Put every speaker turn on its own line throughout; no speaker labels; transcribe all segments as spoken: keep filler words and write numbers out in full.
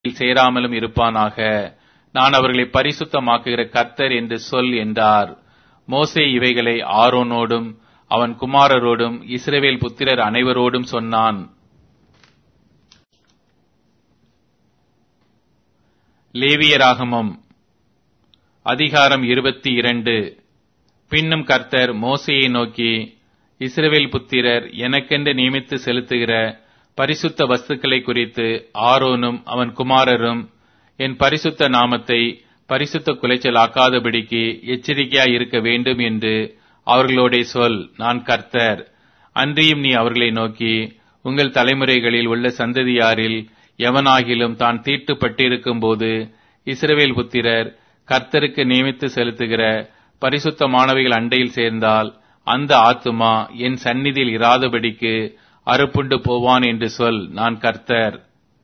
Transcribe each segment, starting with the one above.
சேராமலும் இருப்பானாக. நான் அவர்களை பரிசுத்தமாக்குகிற கர்த்தர் என்று சொல் என்றார். மோசே இவைகளை ஆரோனோடும் அவன் குமாரரோடும் இஸ்ரவேல் புத்திரர் அனைவரோடும் சொன்னான். லேவியராகமம் அதிகாரம் இருபத்தி இரண்டு. பின்னும் கர்த்தர் மோசேயை நோக்கி, இஸ்ரவேல் புத்திரர் எனக்கென்று நியமித்து செலுத்துகிற பரிசுத்த வஸ்துக்களை குறித்து ஆரோனும் அவன் குமாரரும் என் பரிசுத்த நாமத்தை பரிசுத்த குலைச்சல் ஆக்காதபடிக்கு எச்சரிக்கையாய் இருக்க வேண்டும் என்று அவர்களோடே சொல். நான் கர்த்தர். அன்றியும் நீ அவர்களை நோக்கி, உங்கள் தலைமுறைகளில் உள்ள சந்ததியாரில் எவனாகிலும் தான் தீட்டுப்பட்டிருக்கும் போது இஸ்ரவேல் புத்திரர் கர்த்தருக்கு நியமித்து செலுத்துகிற பரிசுத்தமானவைகள் அண்டையில் சேர்ந்தால் அந்த ஆத்துமா என் சந்நிதியில் இராதபடிக்கு அறுப்புண்டு போவான் என்று சொல். நான் கர்த்தர்.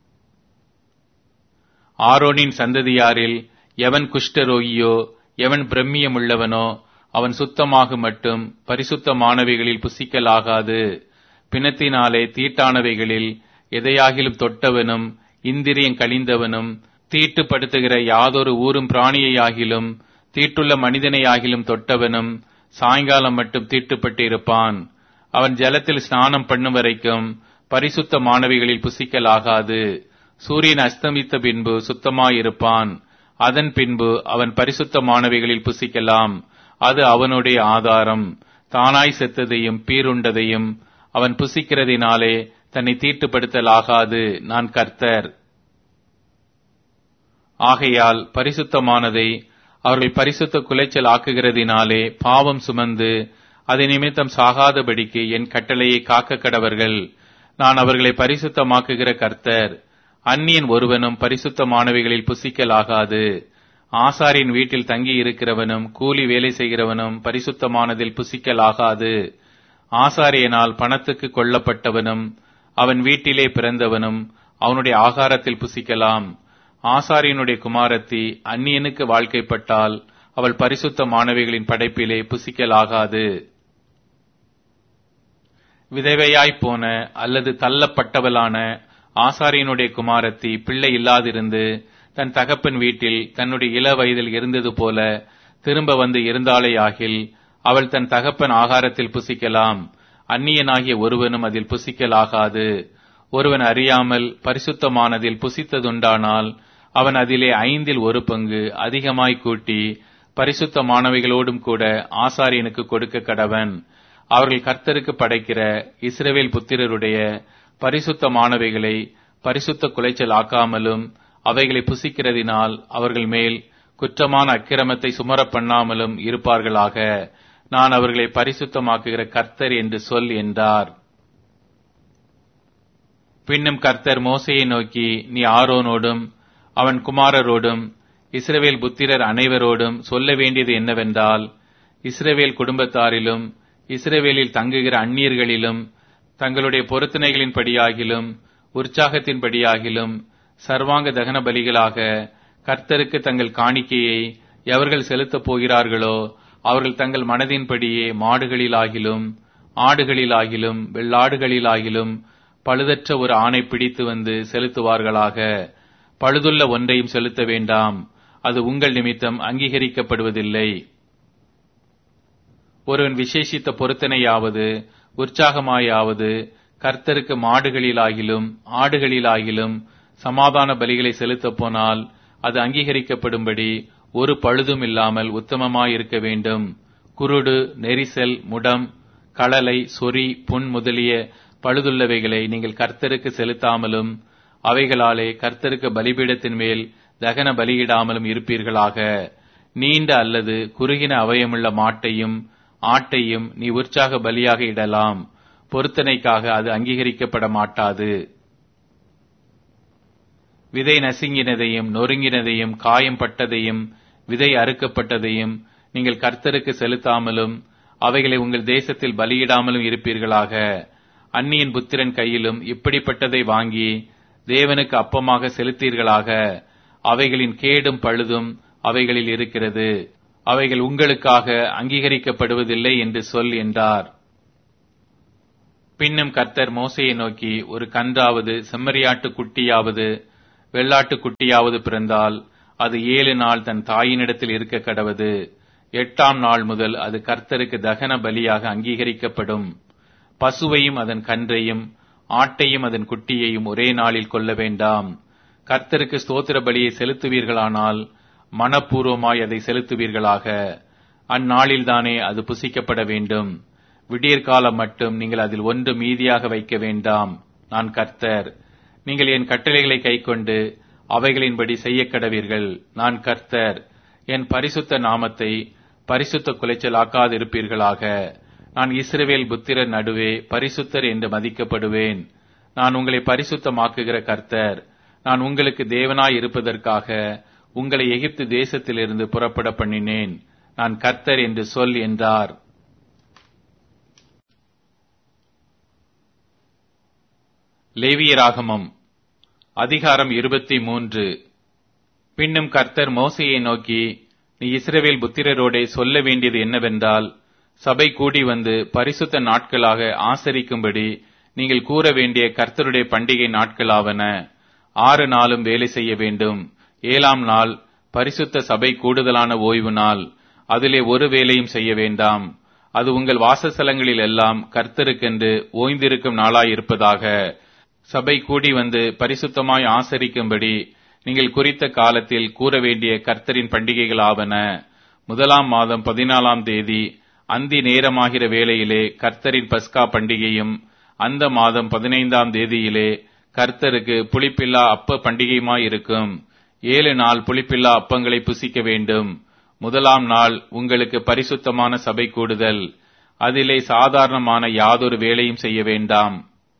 ஆரோனின் சந்ததியாரில் எவன் குஷ்டரோகியோ எவன் பிரம்மியமுள்ளவனோ அவன் சுத்தமாக மட்டும் பரிசுத்தமானவைகளில் புசிக்கலாகாது. பிணத்தினாலே தீட்டானவைகளில் எதையாகிலும் தொட்டவனும் இந்திரியம் கழிந்தவனும் தீட்டுப்படுத்துகிற யாதொரு ஊரும் பிராணியையாகிலும் தீட்டுள்ள மனிதனையாகிலும் தொட்டவனும் சாயங்காலம் மட்டும் தீட்டுப்பட்டு இருப்பான். அவன் ஜலத்தில் ஸ்நானம் பண்ணும் வரைக்கும் பரிசுத்தமானவைகளில் புசிக்கலாகாது. சூரியன் அஸ்தமித்த பின்பு சுத்தமாயிருப்பான். அதன் பின்பு அவன் பரிசுத்தமானவைகளில் புசிக்கலாம். அது அவனுடைய ஆதாரம். தானாய் செத்ததையும் பீருண்டதையும் அவன் புசிக்கிறதினாலே தன்னை தீட்டுப்படுத்தலாகாது. நான் கர்த்தர். ஆகையால் பரிசுத்தமானதை அவர்கள் பரிசுத்த குலைச்சல் ஆக்குகிறதினாலே பாவம் சுமந்து அதை நிமித்தம் சாகாதபடிக்கு என் கட்டளையை காக்க கடவர்கள். நான் அவர்களை பரிசுத்தமாக்குகிற கர்த்தர். அந்நியன் ஒருவனும் பரிசுத்தமானவைகளில் புசிக்கலாகாது. ஆசாரின் வீட்டில் தங்கி இருக்கிறவனும் கூலி வேலை செய்கிறவனும் பரிசுத்தமானதில் புசிக்கலாகாது. ஆசாரியனால் பணத்துக்கு கொல்லப்பட்டவனும் அவன் வீட்டிலே பிறந்தவனும் அவனுடைய ஆகாரத்தில் புசிக்கலாம். ஆசாரியனுடைய குமாரத்தி அந்நியனுக்கு வாழ்க்கைப்பட்டால் அவள் பரிசுத்தமானவைகளின் படைப்பிலே புசிக்கலாகாது. விதவையாய்ப் போன அல்லது தள்ளப்பட்டவளான ஆசாரியனுடைய குமாரத்தி பிள்ளை இல்லாதிருந்து தன் தகப்பன் வீட்டில் தன்னுடைய இள வயதில் இருந்தது போல திரும்ப வந்து இருந்தாளேயாகில் அவள் தன் தகப்பன் ஆகாரத்தில் புசிக்கலாம். அந்நியனாகிய ஒருவனும் அதில் புசிக்கலாகாது. ஒருவன் அறியாமல் பரிசுத்தமானதில் புசித்ததுண்டானால் அவன் அதிலே ஐந்தில் ஒரு பங்கு அதிகமாய் கூட்டி பரிசுத்தமானவைகளோடும் கூட ஆசாரியனுக்கு கொடுக்க கடவன். அவர்கள் கர்த்தருக்கு படைக்கிற இஸ்ரவேல் புத்திரருடைய பரிசுத்தமானவைகளை பரிசுத்த குலைச்சல் ஆக்காமலும் அவைகளை புசிக்கிறதினால் அவர்கள் மேல் குற்றமான அக்கிரமத்தை சுமர பண்ணாமலும் இருப்பார்களாக. நான் அவர்களை பரிசுத்தமாக்குகிற கர்த்தர் என்று சொல் என்றார். பின்னும் கர்த்தர் மோசேயை நோக்கி, நீ ஆரோனோடும் அவன் குமாரரோடும் இஸ்ரவேல் புத்திரர் அனைவரோடும் சொல்ல வேண்டியது என்னவென்றால், இஸ்ரவேல் குடும்பத்தாரிலும் இஸ்ரவேலில் தங்குகிற அந்நியர்களிலும் தங்களுடைய பொருத்தனைகளின் படியாகிலும் உற்சாகத்தின் படியாகிலும் சர்வாங்க தகன பலிகளாக கர்த்தருக்கு தங்கள் காணிக்கையை எவர்கள் செலுத்தப் போகிறார்களோ அவர்கள் தங்கள் மனதின்படியே மாடுகளிலாகிலும் ஆடுகளிலாகிலும் வெள்ளாடுகளிலாகிலும் பழுதற்ற ஒரு ஆணை பிடித்து வந்து செலுத்துவார்களாக. பழுதுள்ள ஒன்றையும் செலுத்த வேண்டாம். அது உங்கள் நிமித்தம் அங்கீகரிக்கப்படுவதில்லை. ஒருவன் விசேஷித்த பொருத்தனையாவது உற்சாகமாயாவது கர்த்தருக்கு மாடுகளிலாகிலும் ஆடுகளிலாகிலும் சமாதான பலிகளை செலுத்தப் போனால் அது அங்கீகரிக்கப்படும்படி ஒரு பழுதும் இல்லாமல் உத்தமமாயிருக்க வேண்டும். குருடு, நெரிசல், முடம், களலை, சொறி, புண் முதலிய பழுதுள்ளவைகளை நீங்கள் கர்த்தருக்கு செலுத்தாமலும் அவைகளாலே கர்த்தருக்கு பலிபீடத்தின் மேல் தகன பலியிடாமலும் இருப்பீர்களாக. நீண்ட அல்லது குறுகின அவயமுள்ள மாட்டையும் ஆட்டையும் நீ உற்சாக பலியாக இடலாம். பொருத்தனைக்காக அது அங்கீகரிக்கப்பட மாட்டாது. விதை நசுங்கினதையும் நொறுங்கினதையும் காயம் பட்டதையும் விதை அறுக்கப்பட்டதையும் நீங்கள் கர்த்தருக்கு செலுத்தாமலும் அவைகளை உங்கள் தேசத்தில் பலியிடாமலும் இருப்பீர்களாக. அந்நியன் புத்திரன் கையிலும் இப்படிப்பட்டதை வாங்கி தேவனுக்கு அப்பமாக செலுத்தீர்களாக. அவைகளின் கேடும் பழுதும் அவைகளில் இருக்கிறது. அவைகள் உங்களுக்காக அங்கீகரிக்கப்படுவதில்லை என்று சொல் என்றார். பின்னும் கர்த்தர் மோசேயை நோக்கி, ஒரு கன்றாவது செம்மறியாட்டு குட்டியாவது வெள்ளாட்டுக் குட்டியாவது பிறந்தால் அது ஏழு நாள் தன் தாயினிடத்தில் இருக்க கடவது. எட்டாம் நாள் முதல் அது கர்த்தருக்கு தகன பலியாக அங்கீகரிக்கப்படும். பசுவையும் அதன் கன்றையும் ஆட்டையும் அதன் குட்டியையும் ஒரே நாளில் கொல்ல வேண்டாம். கர்த்தருக்கு ஸ்தோத்திர பலியை செலுத்துவீர்களானால் மனப்பூர்வமாய் அதை செலுத்துவீர்களாக. அந்நாளில்தானே அது புசிக்கப்பட வேண்டும். விடியற்காலம் மட்டும் நீங்கள் அதில் ஒன்று மீதியாக வைக்க வேண்டாம். நான் கர்த்தர். நீங்கள் என் கட்டளைகளை கைக்கொண்டு அவைகளின்படி செய்ய கடவீர்கள். நான் கர்த்தர். என் பரிசுத்த நாமத்தை பரிசுத்த குலைச்சலாக்காதிருப்பீர்களாக. நான் இஸ்ரவேல் புத்திரர் நடுவே பரிசுத்தர் என்று மதிக்கப்படுவேன். நான் உங்களை பரிசுத்தமாக்குகிற கர்த்தர். நான் உங்களுக்கு தேவனாய் இருப்பதற்காக உங்களை எகிப்து தேசத்திலிருந்து புறப்பட பண்ணினேன். நான் கர்த்தர் என்று சொல் என்றார். லேவியராகமம் அதிகாரம் இருபத்தி மூன்று. பின்னும் கர்த்தர் மோசேயை நோக்கி, நீ இஸ்ரவேல் புத்திரரோடே சொல்ல வேண்டியது என்னவென்றால், சபை கூடி வந்து பரிசுத்த நாட்களாக ஆசரிக்கும்படி நீங்கள் கூற வேண்டிய கர்த்தருடைய பண்டிகை நாட்களாவன. ஆறு நாளும் வேலை செய்ய வேண்டும். ஏழாம் நாள் பரிசுத்த சபை கூடுதலான ஓய்வு நாள். அதிலே ஒரு வேலையும் செய்ய வேண்டாம். அது உங்கள் வாசஸ்தலங்களில் எல்லாம் கர்த்தருக்கென்று ஓய்ந்திருக்கும் நாளாயிருப்பதாக. சபை கூடி வந்து பரிசுத்தமாய் ஆசரிக்கும்படி நீங்கள் குறித்த காலத்தில் கூற வேண்டிய கர்த்தரின் பண்டிகைகள் ஆவன. முதலாம் மாதம் பதினாலாம் தேதி அந்தி நேரமாகிற வேளையிலே கர்த்தரின் பஸ்கா பண்டிகையும், அந்த மாதம் பதினைந்தாம் தேதியிலே கர்த்தருக்கு புளிப்பில்லா அப்ப பண்டிகையுமாயிருக்கும். ஏழு நாள் புளிப்பில்லா அப்பங்களை புசிக்க வேண்டும். முதலாம் நாள் உங்களுக்கு பரிசுத்தமான சபை கூடுதல். அதிலே சாதாரணமான யாதொரு வேலையும் செய்ய வேண்டாம்.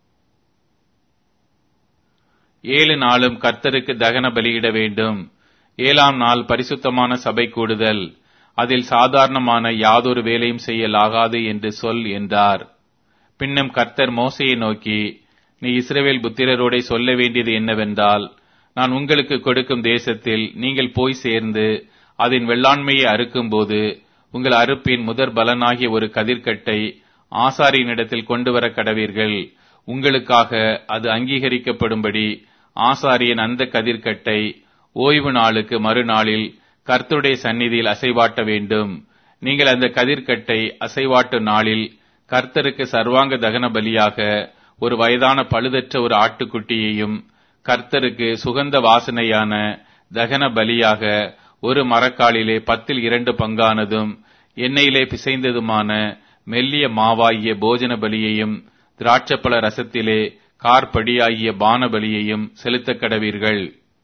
ஏழு நாளும் கர்த்தருக்கு தகன பலியிட வேண்டும். ஏழாம் நாள் பரிசுத்தமான சபை கூடுதல். அதில் சாதாரணமான யாதொரு வேலையும் செய்யலாகாது என்று சொல் என்றார். பின்னும் கர்த்தர் மோசேயை நோக்கி, நீ இஸ்ரவேல் புத்திரரோடே சொல்ல வேண்டியது என்னவென்றால், நான் உங்களுக்கு கொடுக்கும் தேசத்தில் நீங்கள் போய் சேர்ந்து அதன் வெள்ளாண்மையை அறுக்கும்போது உங்கள் அறுப்பின் முதற் பலனாகிய ஒரு கதிர்க்கட்டை ஆசாரியனிடத்தில் கொண்டு வர கடவீர்கள். உங்களுக்காக அது அங்கீகரிக்கப்படும்படி ஆசாரியன் அந்த கதிர்க்கட்டை ஓய்வு நாளுக்கு மறுநாளில் கர்த்தருடைய சந்நிதியில் அசைவாட்ட வேண்டும். நீங்கள் அந்த கதிர்க்கட்டை அசைவாட்டு நாளில் கர்த்தருக்கு சர்வாங்க தகன பலியாக ஒரு வயதான பழுதற்ற ஒரு ஆட்டுக்குட்டியையும், கர்த்தருக்கு சுகந்த வாசனையான தகன பலியாக ஒரு மரக்காலிலே பத்தில் இரண்டு பங்கானதும் எண்ணெயிலே பிசைந்ததுமான மெல்லிய மாவாகிய போஜன பலியையும், திராட்சப்பழ ரசத்திலே கார்படியாகிய பான பலியையும் செலுத்த கடவீர்கள்.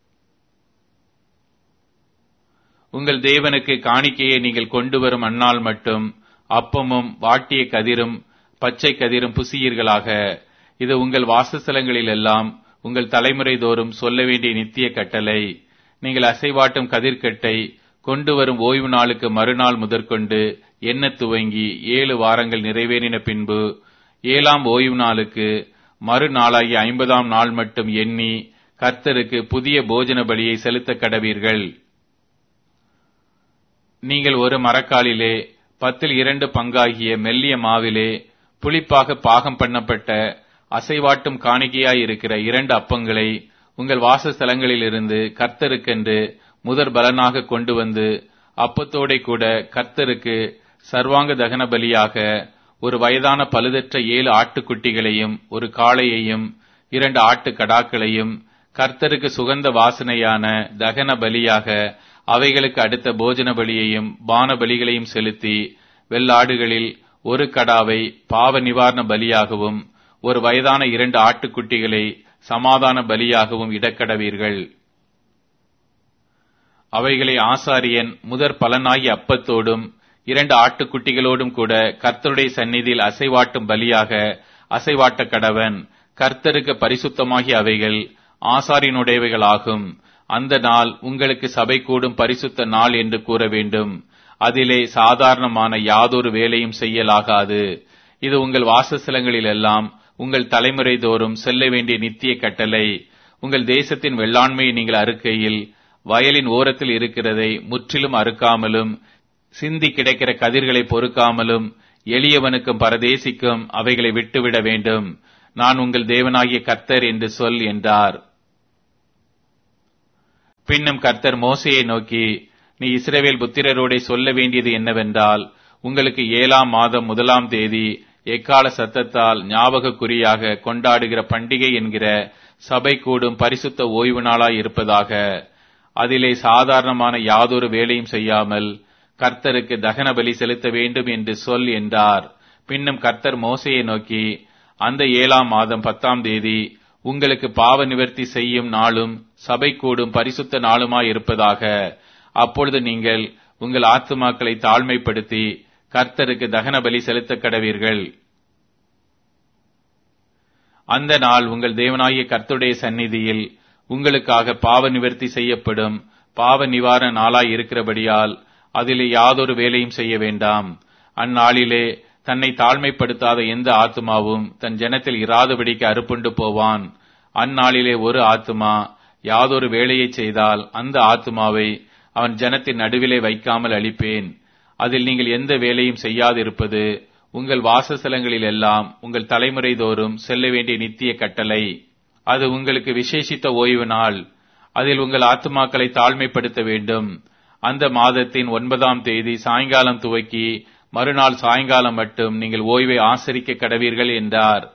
உங்கள் தேவனுக்கு காணிக்கையை நீங்கள் கொண்டு வரும் அந்நாள் மட்டும் அப்பமும் வாட்டிய கதிரும் பச்சை கதிரும் புசியீர்களாக. இது உங்கள் வாசஸ்தலங்களில் எல்லாம் உங்கள் தலைமுறை தோறும் சொல்ல வேண்டிய நித்திய கட்டளை. நீங்கள் அசைவாட்டும் கதிர்க்கட்டை கொண்டு வரும் ஓய்வு நாளுக்கு மறுநாள் முதற்கொண்டு எண்ண துவங்கி ஏழு வாரங்கள் நிறைவேறின பின்பு ஏழாம் ஓய்வு நாளுக்கு மறுநாளாகி ஐம்பதாம் நாள் மட்டும் எண்ணி கர்த்தருக்கு புதிய போஜன பலியை செலுத்த கடவீர்கள். நீங்கள் ஒரு மரக்காலிலே பத்தில் இரண்டு பங்காகிய மெல்லிய மாவிலே புளிப்பாக பாகம் பண்ணப்பட்ட அசைவாட்டும் காணிக்கையாயிருக்கிற இரண்டு அப்பங்களை உங்கள் வாசஸ்தலங்களிலிருந்து கர்த்தருக்கென்று முதற் பலனாக கொண்டு வந்து அப்பத்தோடே கூட கர்த்தருக்கு சர்வாங்க தகன பலியாக ஒரு வயதான பழுதற்ற ஏழு ஆட்டுக்குட்டிகளையும் ஒரு காளையையும் இரண்டு ஆட்டு கடாக்களையும் கர்த்தருக்கு சுகந்த வாசனையான தகன பலியாக அவைகளுக்கு அடுத்த போஜன பலியையும் பான பலிகளையும் செலுத்தி, வெள்ளாடுகளில் ஒரு கடாவை பாவ நிவாரண பலியாகவும் ஒரு வயதான இரண்டு ஆட்டுக்குட்டிகளை சமாதான பலியாகவும் இடக்கடவீர்கள். அவைகளை ஆசாரியன் முதற் பலனாகிய அப்பத்தோடும் இரண்டு ஆட்டுக்குட்டிகளோடும் கூட கர்த்தருடைய சந்நிதியில் அசைவாட்டும் பலியாக அசைவாட்ட கடவன். கர்த்தருக்கு பரிசுத்தமாகிய அவைகள் ஆசாரியனுடையவைகளாகும். அந்த நாள் உங்களுக்கு சபை கூடும் பரிசுத்த நாள் என்று கூற வேண்டும். அதிலே சாதாரணமான யாதொரு வேலையும் செய்யலாகாது. இது உங்கள் வாசஸ்தலங்களில் எல்லாம் உங்கள் தலைமுறை தோறும் செல்ல வேண்டிய நித்திய கட்டளை. உங்கள் தேசத்தின் வெள்ளாண்மையை நீங்கள் அறுக்கையில் வயலின் ஓரத்தில் இருக்கிறதை முற்றிலும் அறுக்காமலும், சிந்தி கிடைக்கிற கதிர்களை பொறுக்காமலும், எளியவனுக்கும் பரதேசிக்கும் அவைகளை விட்டுவிட வேண்டும். நான் உங்கள் தேவனாகிய கர்த்தர் என்று சொல் என்றார். பின்னும் கர்த்தர் மோசேயை நோக்கி, நீ இஸ்ரவேல் புத்திரரோடே சொல்ல வேண்டியது என்னவென்றால், உங்களுக்கு ஏழாம் மாதம் முதலாம் தேதி எக்கால சத்தத்தால் ஞாபக குறியாக கொண்டாடுகிற பண்டிகை என்கிற சபை கூடும் பரிசுத்த ஓய்வு நாளாய் இருப்பதாக. அதிலே சாதாரணமான யாதொரு வேலையும் செய்யாமல் கர்த்தருக்கு தகன பலி செலுத்த வேண்டும் என்று சொல் என்றார். பின்னும் கர்த்தர் மோசேயை நோக்கி, அந்த ஏழாம் மாதம் பத்தாம் தேதி உங்களுக்கு பாவ நிவர்த்தி செய்யும் நாளும் சபை கூடும் பரிசுத்த நாளுமாய் இருப்பதாக. அப்பொழுது நீங்கள் உங்கள் ஆத்துமாக்களை தாழ்மைப்படுத்தி கர்த்தருக்கு தகன பலி செலுத்த கடவீர்கள். அந்த நாள் உங்கள் தேவனாகிய கர்த்தருடைய சந்நிதியில் உங்களுக்காக பாவ நிவர்த்தி செய்யப்படும் பாவ நிவாரண நாளாய் இருக்கிறபடியால் அதிலே யாதொரு வேலையும் செய்ய வேண்டாம். அந்நாளிலே தன்னை தாழ்மைப்படுத்தாத எந்த ஆத்துமாவும் தன் ஜனத்தில் இராதபடிக்கு அறுப்புண்டு போவான். அந்நாளிலே ஒரு ஆத்துமா யாதொரு வேலையை செய்தால் அந்த ஆத்துமாவை அவன் ஜனத்தின் நடுவிலே வைக்காமல் அழிப்பேன். அதில் நீங்கள் எந்த வேலையும் செய்யாதிருப்பது உங்கள் வாசஸ்தலங்களில் எல்லாம் உங்கள் தலைமுறை தோறும் செல்ல வேண்டிய நித்திய கட்டளை. அது உங்களுக்கு விசேஷித்த ஓய்வு நாள். அதில் உங்கள் ஆத்துமாக்களை தாழ்மைப்படுத்த வேண்டும். அந்த மாதத்தின் ஒன்பதாம் தேதி சாயங்காலம் துவக்கி மறுநாள் சாயங்காலம் மட்டும் நீங்கள் ஓய்வை ஆசரிக்க கடவீர்கள் என்றார்.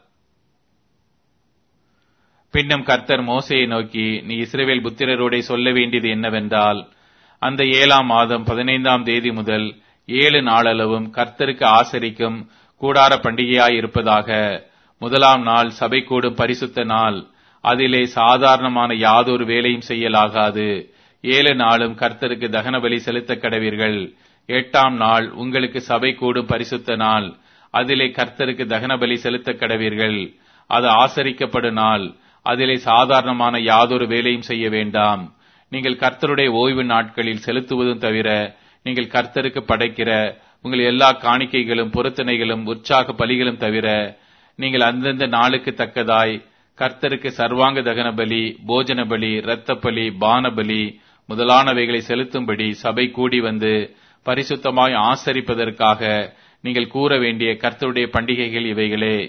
பின்னும் கர்த்தர் மோசேயை நோக்கி, நீ இஸ்ரவேல் புத்திரரோடே சொல்ல வேண்டியது என்னவென்றால், அந்த ஏழாம் மாதம் பதினைந்தாம் தேதி முதல் ஏழு நாளளவும் கர்த்தருக்கு ஆசரிக்கும் கூடார பண்டிகையாய் இருப்பதாக. முதலாம் நாள் சபை கூடும் பரிசுத்த நாள். அதிலே சாதாரணமான யாதொரு வேலையும் செய்யலாகாது. ஏழு நாளும் கர்த்தருக்கு தகன பலி செலுத்த கடவீர்கள். எட்டாம் நாள் உங்களுக்கு சபை கூடும் பரிசுத்த நாள். அதிலே கர்த்தருக்கு தகன பலி செலுத்த கடவீர்கள். அது ஆசரிக்கப்படும் நாள். அதிலே சாதாரணமான யாதொரு வேலையும் செய்ய வேண்டாம். நீங்கள் கர்த்தருடைய ஓய்வு நாட்களில் செலுத்துவதும் தவிர நீங்கள் கர்த்தருக்கு படைக்கிற உங்கள் எல்லா காணிக்கைகளும் பொருத்தனைகளும் உற்சாக பலிகளும் தவிர நீங்கள் அந்தந்த நாளுக்கு தக்கதாய் கர்த்தருக்கு சர்வாங்க தகன பலி, போஜன பலி, இரத்த பலி, பான பலி முதலானவைகளை செலுத்தும்படி சபை கூடி வந்து பரிசுத்தமாய் ஆசரிப்பதற்காக நீங்கள் கூற வேண்டிய கர்த்தருடைய பண்டிகைகள் இவைகளே.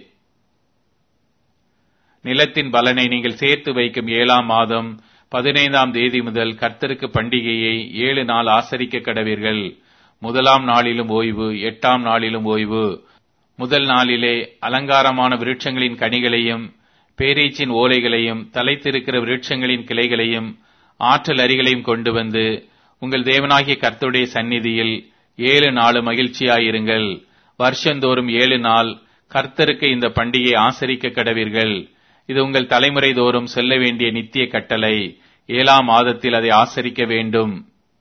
நிலத்தின் பலனை நீங்கள் சேர்த்து வைக்கும் ஏழாம் மாதம் பதினைந்தாம் தேதி முதல் கர்த்தருக்கு பண்டிகையை ஏழு நாள் ஆசரிக்க கடவீர்கள். முதலாம் நாளிலும் ஓய்வு, எட்டாம் நாளிலும் ஓய்வு. முதல் நாளிலே அலங்காரமான விருட்சங்களின் கனிகளையும் பேரீச்சின் ஓலைகளையும் தலைத்திருக்கிற விருட்சங்களின் கிளைகளையும் ஆற்றல் அரிகளையும் கொண்டு வந்து உங்கள் தேவனாகிய கர்த்தருடைய சந்நிதியில் ஏழு நாள் மகிழ்ச்சியாயிருங்கள். வருஷந்தோறும் ஏழு நாள் கர்த்தருக்கு இந்த பண்டிகை ஆசரிக்க கடவீர்கள். இது உங்கள் தலைமுறை தோறும் செல்ல வேண்டிய நித்திய கட்டளை. ஏழாம் மாதத்தில் அதை ஆசரிக்க வேண்டும்.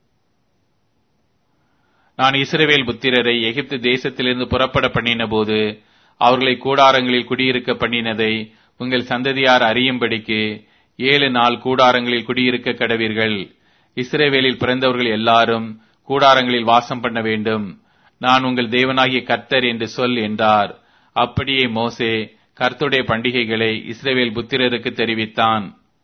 நான் இஸ்ரவேல் புத்திரரை எகிப்து தேசத்திலிருந்து புறப்பட பண்ணின போது அவர்களை கூடாரங்களில் குடியிருக்க பண்ணினதை உங்கள் சந்ததியார் அறியும்படிக்கு ஏழு நாள் கூடாரங்களில் குடியிருக்க கடவீர்கள். இஸ்ரவேலில் பிறந்தவர்கள் எல்லாரும் கூடாரங்களில் வாசம் பண்ண வேண்டும். நான் உங்கள் தேவனாகிய கர்த்தர் என்று சொல் என்றார். அப்படியே மோசே கர்த்தருடைய பண்டிகைகளை இஸ்ரவேல் புத்திரருக்கு தெரிவித்தான்.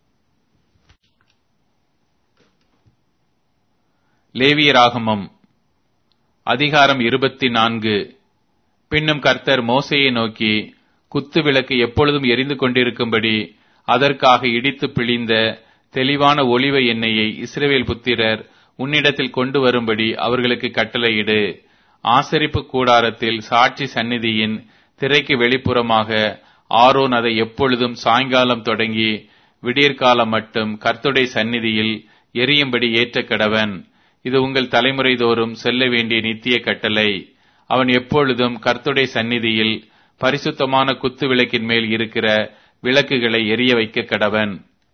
லேவியராகமம் அதிகாரம் இருபத்தி நான்கு. பின்னும் கர்த்தர் மோசேயை நோக்கி, குத்து விளக்கு எப்பொழுதும் எரிந்து கொண்டிருக்கும்படி அதற்காக இடித்து பிழிந்த தெளிவான ஒலிவ எண்ணெயை இஸ்ரவேல் புத்திரர் உன்னிடத்தில் கொண்டு வரும்படி அவர்களுக்கு கட்டளையிடு. ஆசரிப்பு கூடாரத்தில் சாட்சி சந்நிதியின் திரைக்கு வெளிப்புறமாக ஆரோன் அதை எப்பொழுதும் சாயங்காலம் தொடங்கி விடியற்காலம் மட்டும் கர்த்தருடைய சந்நிதியில் எரியும்படி ஏற்ற கடவன். இது உங்கள் தலைமுறை தோறும் செல்ல வேண்டிய நித்திய கட்டளை. அவன் எப்பொழுதும் கர்த்தருடைய சந்நிதியில் பரிசுத்தமான குத்து விளக்கின் மேல் இருக்கிற விளக்குகளை எரிய வைக்க கடவன்.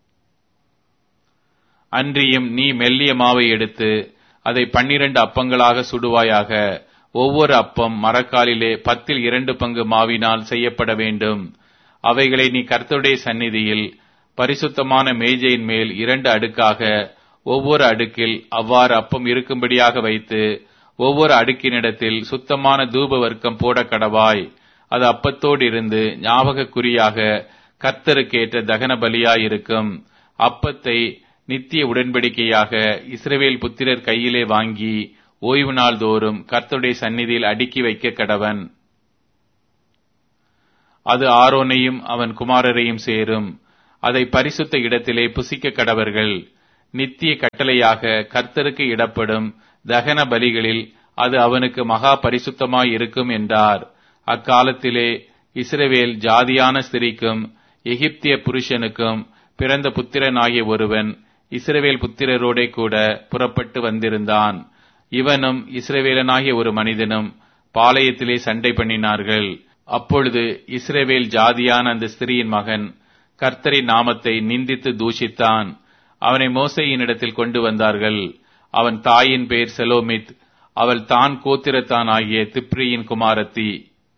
அன்றியும் நீ மெல்லிய மாவை எடுத்து அதை பன்னிரண்டு அப்பங்களாக சுடுவாயாக. ஒவ்வொரு அப்பம் மரக்காலிலே பத்தில் இரண்டு பங்கு மாவினால் செய்யப்பட வேண்டும். அவைகளை நீ கர்த்தருடைய சந்நிதியில் பரிசுத்தமான மேஜையின் மேல் இரண்டு அடுக்காக ஒவ்வொரு அடுக்கில் அவ்வாறு அப்பம் இருக்கும்படியாக வைத்து ஒவ்வொரு அடுக்கினிடத்தில் சுத்தமான தூப வர்க்கம் போட கடவாய். அது அப்பத்தோடு இருந்து ஞாபக குறியாக கர்த்தருக்கேற்ற தகன பலியாயிருக்கும். அப்பத்தை நித்திய உடன்படிக்கையாக இஸ்ரவேல் புத்திரர் கையிலே வாங்கி ஓய்வு நாள் தோறும் கர்த்தருடைய சந்நிதியில் அடுக்கி வைக்க கடவன். அது ஆரோனையும் அவன் குமாரரையும் சேரும். அதை பரிசுத்த இடத்திலே புசிக்க கடவர்கள். நித்திய கட்டளையாக கர்த்தருக்கு இடப்படும் தகன பலிகளில் அது அவனுக்கு மகா பரிசுத்தமாய் இருக்கும் என்றார். அக்காலத்திலே இஸ்ரவேல் ஜாதியான ஸ்திரீக்கும் எகிப்திய புருஷனுக்கும் பிறந்த புத்திரனாகிய ஒருவன் இஸ்ரவேல் புத்திரரோடே கூட புறப்பட்டு வந்திருந்தான். இவனும் இஸ்ரவேலனாகிய ஒரு மனிதனும் பாளையத்திலே சண்டை பண்ணினார்கள். அப்பொழுது இஸ்ரவேல் ஜாதியான அந்த ஸ்திரீயின் மகன் கர்த்தரின் நாமத்தை நிந்தித்து தூஷித்தான். அவனை மோசேயினிடத்தில் கொண்டு வந்தார்கள். அவன் தாயின் பெயர் செலோமித். அவள் தான் கோத்திரத்தான் ஆகிய திப்ரியின் குமாரத்தி.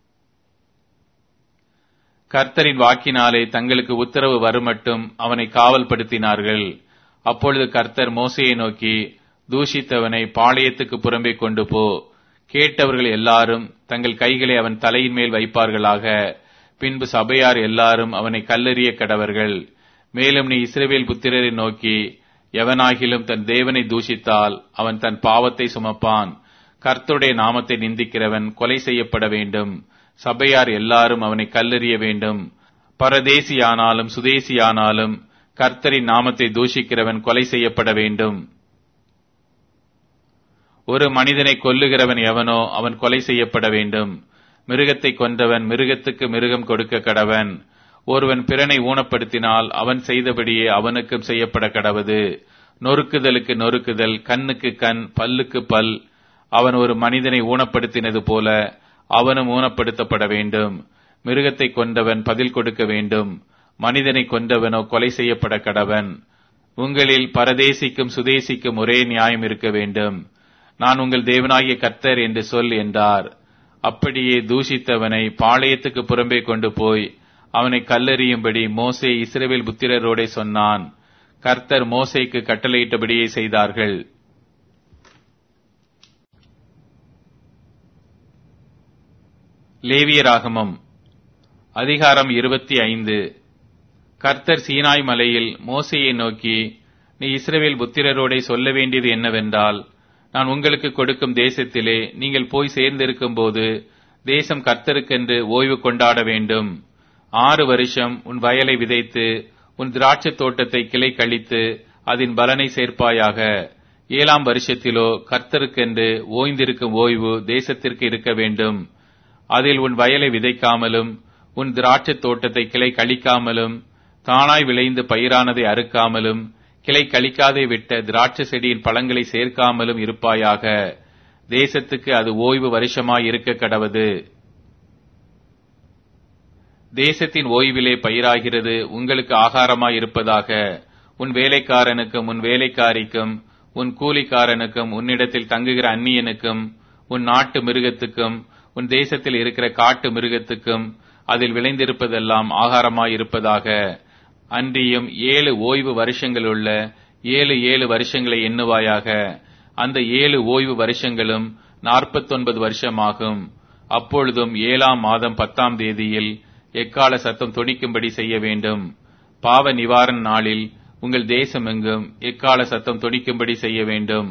கர்த்தரின் வாக்கினாலே தங்களுக்கு உத்தரவு வருமட்டும் அவனை காவல்படுத்தினார்கள். அப்பொழுது கர்த்தர் மோசேயை நோக்கி, தூஷித்தவனை பாளையத்துக்கு புறம்பே கொண்டு போ. கேட்டவர்கள் எல்லாரும் தங்கள் கைகளை அவன் தலையின் மேல் வைப்பார்களாக. பின்பு சபையார் எல்லாரும் அவனை கல்லெறிய கடவர்கள். மேலும் நீ இஸ்ரவேல் புத்திரரை நோக்கி, எவனாகிலும் தன் தேவனை தூஷித்தால் அவன் தன் பாவத்தை சுமப்பான். கர்த்தருடைய நாமத்தை நிந்திக்கிறவன் கொலை செய்யப்பட வேண்டும். சபையார் எல்லாரும் அவனை கல்லெறிய வேண்டும். பரதேசியானாலும் சுதேசியானாலும் கர்த்தரின் நாமத்தை தூஷிக்கிறவன் கொலை செய்யப்பட வேண்டும். ஒரு மனிதனை கொல்லுகிறவன் எவனோ அவன் கொலை செய்யப்பட வேண்டும். மிருகத்தை கொன்றவன் மிருகத்துக்கு மிருகம் கொடுக்க கடவன். ஒருவன் பிறனை ஊனப்படுத்தினால் அவன் செய்தபடியே அவனுக்கும் செய்யப்பட கடவது. நொறுக்குதலுக்கு நொறுக்குதல், கண்ணுக்கு கண், பல்லுக்கு பல். அவன் ஒரு மனிதனை ஊனப்படுத்தினது போல அவனும் ஊனப்படுத்தப்பட வேண்டும். மிருகத்தை கொண்டவன் பதில் கொடுக்க வேண்டும். மனிதனை கொண்டவனோ கொலை செய்யப்பட கடவன். உங்களில் பரதேசிக்கும் சுதேசிக்கும் ஒரே நியாயம் இருக்க வேண்டும். நான் உங்கள் தேவனாகிய கர்த்தர் என்று சொல் என்றார். அப்படியே தூஷித்தவனை பாளையத்துக்கு புறம்பே கொண்டு போய் அவனை கல்லெறியும்படி மோசே இஸ்ரவேல் புத்திரரோடே சொன்னான். கர்த்தர் மோசேக்கு கட்டளையிட்டபடியே செய்தார்கள். லேவியராகமம் அதிகாரம் இருபத்தி ஐந்து. கர்த்தர் சீனாய் மலையில் மோசேயை நோக்கி, நீ இஸ்ரவேல் புத்திரரோடே சொல்ல வேண்டியது என்னவென்றால், நான் உங்களுக்கு கொடுக்கும் தேசத்திலே நீங்கள் போய் சேர்ந்திருக்கும் போது தேசம் கர்த்தருக்கென்று ஓய்வு கொண்டாட வேண்டும். ஆறு வருஷம் உன் வயலை விதைத்து உன் திராட்சை தோட்டத்தை கிளை கழித்து அதன் பலனை சேர்ப்பாயாக. ஏழாம் வருஷத்திலோ கர்த்தருக்கென்று ஓய்ந்திருக்கும் ஓய்வு தேசத்திற்கு இருக்க வேண்டும். அதில் உன் வயலை விதைக்காமலும் உன் திராட்சை தோட்டத்தை கிளை கழிக்காமலும் தானாய் விளைந்து பயிரானதை அறுக்காமலும் கிளை கழிக்காதே விட்ட திராட்சை செடியின் பழங்களை சேர்க்காமலும் இருப்பாயாக. தேசத்துக்கு அது ஓய்வு வருஷமாய் இருக்க கடவது. தேசத்தின் ஓய்விலே பயிராகிறது உங்களுக்கு ஆகாரமாய் இருப்பதாக. உன் வேலைக்காரனுக்கும் உன் வேலைக்காரிக்கும் உன் கூலிக்காரனுக்கும் உன்னிடத்தில் தங்குகிற அந்நியனுக்கும் உன் நாட்டு மிருகத்துக்கும் உன் தேசத்தில் இருக்கிற காட்டு மிருகத்துக்கும் அதில் விளைந்திருப்பதெல்லாம் ஆகாரமாயிருப்பதாக. அன்றியும் ஏழு ஓய்வு வருஷங்களுள்ள ஏழு ஏழு வருஷங்களை எண்ணுவாயாக. அந்த ஏழு ஓய்வு வருஷங்களும் நாற்பத்தொன்பது வருஷமாகும். அப்பொழுதும் ஏழாம் மாதம் பத்தாம் தேதியில் எக்கால சத்தம் தொனிக்கும்படி செய்ய வேண்டும். பாவ நிவாரண நாளில் உங்கள் தேசம் எங்கும் எக்கால சத்தம் தொனிக்கும்படி செய்ய வேண்டும்.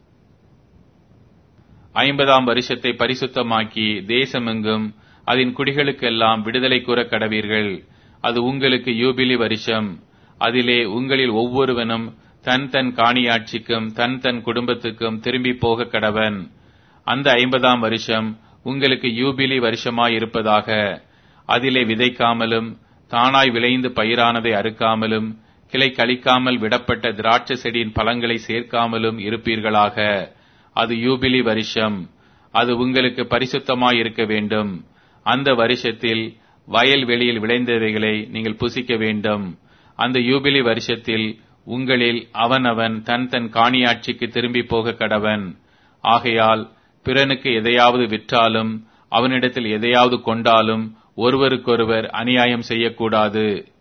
ஐம்பதாம் வருஷத்தை பரிசுத்தமாக்கி தேசமெங்கும் அதன் குடிகளுக்கெல்லாம் விடுதலை கூற கடவீர்கள். அது உங்களுக்கு யூபிலி வருஷம். அதிலே உங்களில் ஒவ்வொருவனும் தன் தன் காணியாட்சிக்கும் தன் தன் குடும்பத்துக்கும் திரும்பி போக கடவன். அந்த ஐம்பதாம் வருஷம் உங்களுக்கு யூபிலி வருஷமாய் இருப்பதாக. அதிலே விதைக்காமலும் தானாய் விளைந்து பயிரானதை அறுக்காமலும் கிளை கழிக்காமல் விடப்பட்ட திராட்சை செடியின் பழங்களை சேர்க்காமலும் இருப்பீர்களாக. அது யூபிலி வருஷம். அது உங்களுக்கு பரிசுத்தமாய் இருக்க வேண்டும். அந்த வருஷத்தில் வயல் வெளியில் விளைந்தவைகளை நீங்கள் புசிக்க வேண்டும். அந்த யூபிலி வருஷத்தில் உங்களில் அவனவன் தன் தன் காணியாட்சிக்கு திரும்பி போக கடவன். ஆகையால் பிறனுக்கு எதையாவது விற்றாலும் அவனிடத்தில் எதையாவது கொண்டாலும் ஒருவருக்கொருவர் அநியாயம் செய்யக்கூடாது.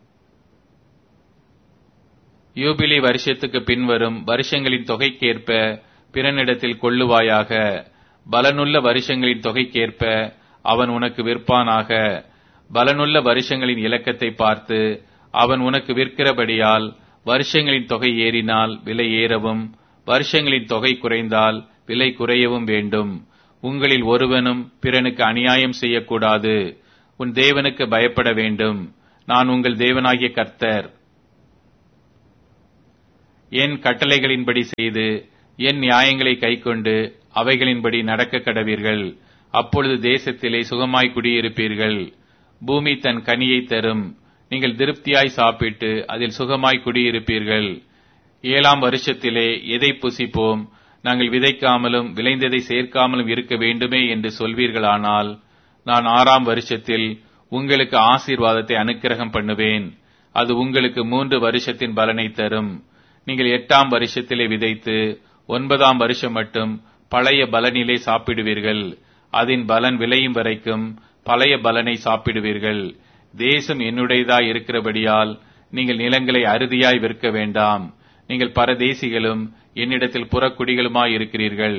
யூபிலி வருஷத்துக்கு பின்வரும் வருஷங்களின் தொகைக்கேற்ப பிறனிடத்தில் கொள்ளுவாயாக. பலனுள்ள வருஷங்களின் தொகைக்கேற்ப அவன் உனக்கு விற்பானாக. பலனுள்ள வருஷங்களின் இலக்கத்தை பார்த்து அவன் உனக்கு விற்கிறபடியால் வருஷங்களின் தொகை ஏறினால் விலை ஏறவும் வருஷங்களின் தொகை குறைந்தால் விலை குறையவும் வேண்டும். உங்களில் ஒருவனும் பிறனுக்கு அநியாயம் செய்யக்கூடாது. உன் தேவனுக்கு பயப்பட வேண்டும். நான் உங்கள் தேவனாகிய கர்த்தர். என் கட்டளைகளின்படி செய்து என் நியாயங்களை கைக்கொண்டு அவைகளின்படி நடக்க கடவீர்கள். அப்பொழுது தேசத்திலே சுகமாய் குடியிருப்பீர்கள். பூமி தன் கனியை தரும். நீங்கள் திருப்தியாய் சாப்பிட்டு அதில் சுகமாய் குடியிருப்பீர்கள். ஏழாம் வருஷத்திலே எதை புசிப்போம், நாங்கள் விதைக்காமலும் விளைந்ததை சேர்க்காமலும் இருக்க வேண்டுமே என்று சொல்வீர்களானால், நான் ஆறாம் வருஷத்தில் உங்களுக்கு ஆசீர்வாதத்தை அனுக்கிரகம் பண்ணுவேன். அது உங்களுக்கு மூன்று வருஷத்தின் பலனை தரும். நீங்கள் எட்டாம் வருஷத்திலே விதைத்து ஒன்பதாம் வருஷம் மட்டும் பழைய பலனிலே சாப்பிடுவீர்கள். அதன் பலன் விளையும் வரைக்கும் பழைய பலனை சாப்பிடுவீர்கள். தேசம் என்னுடையதாய் இருக்கிறபடியால் நீங்கள் நிலங்களை அறுதியாய் விற்க வேண்டாம். நீங்கள் பரதேசிகளும் என்னிடத்தில் புறக்குடிகளுமாய் இருக்கிறீர்கள்.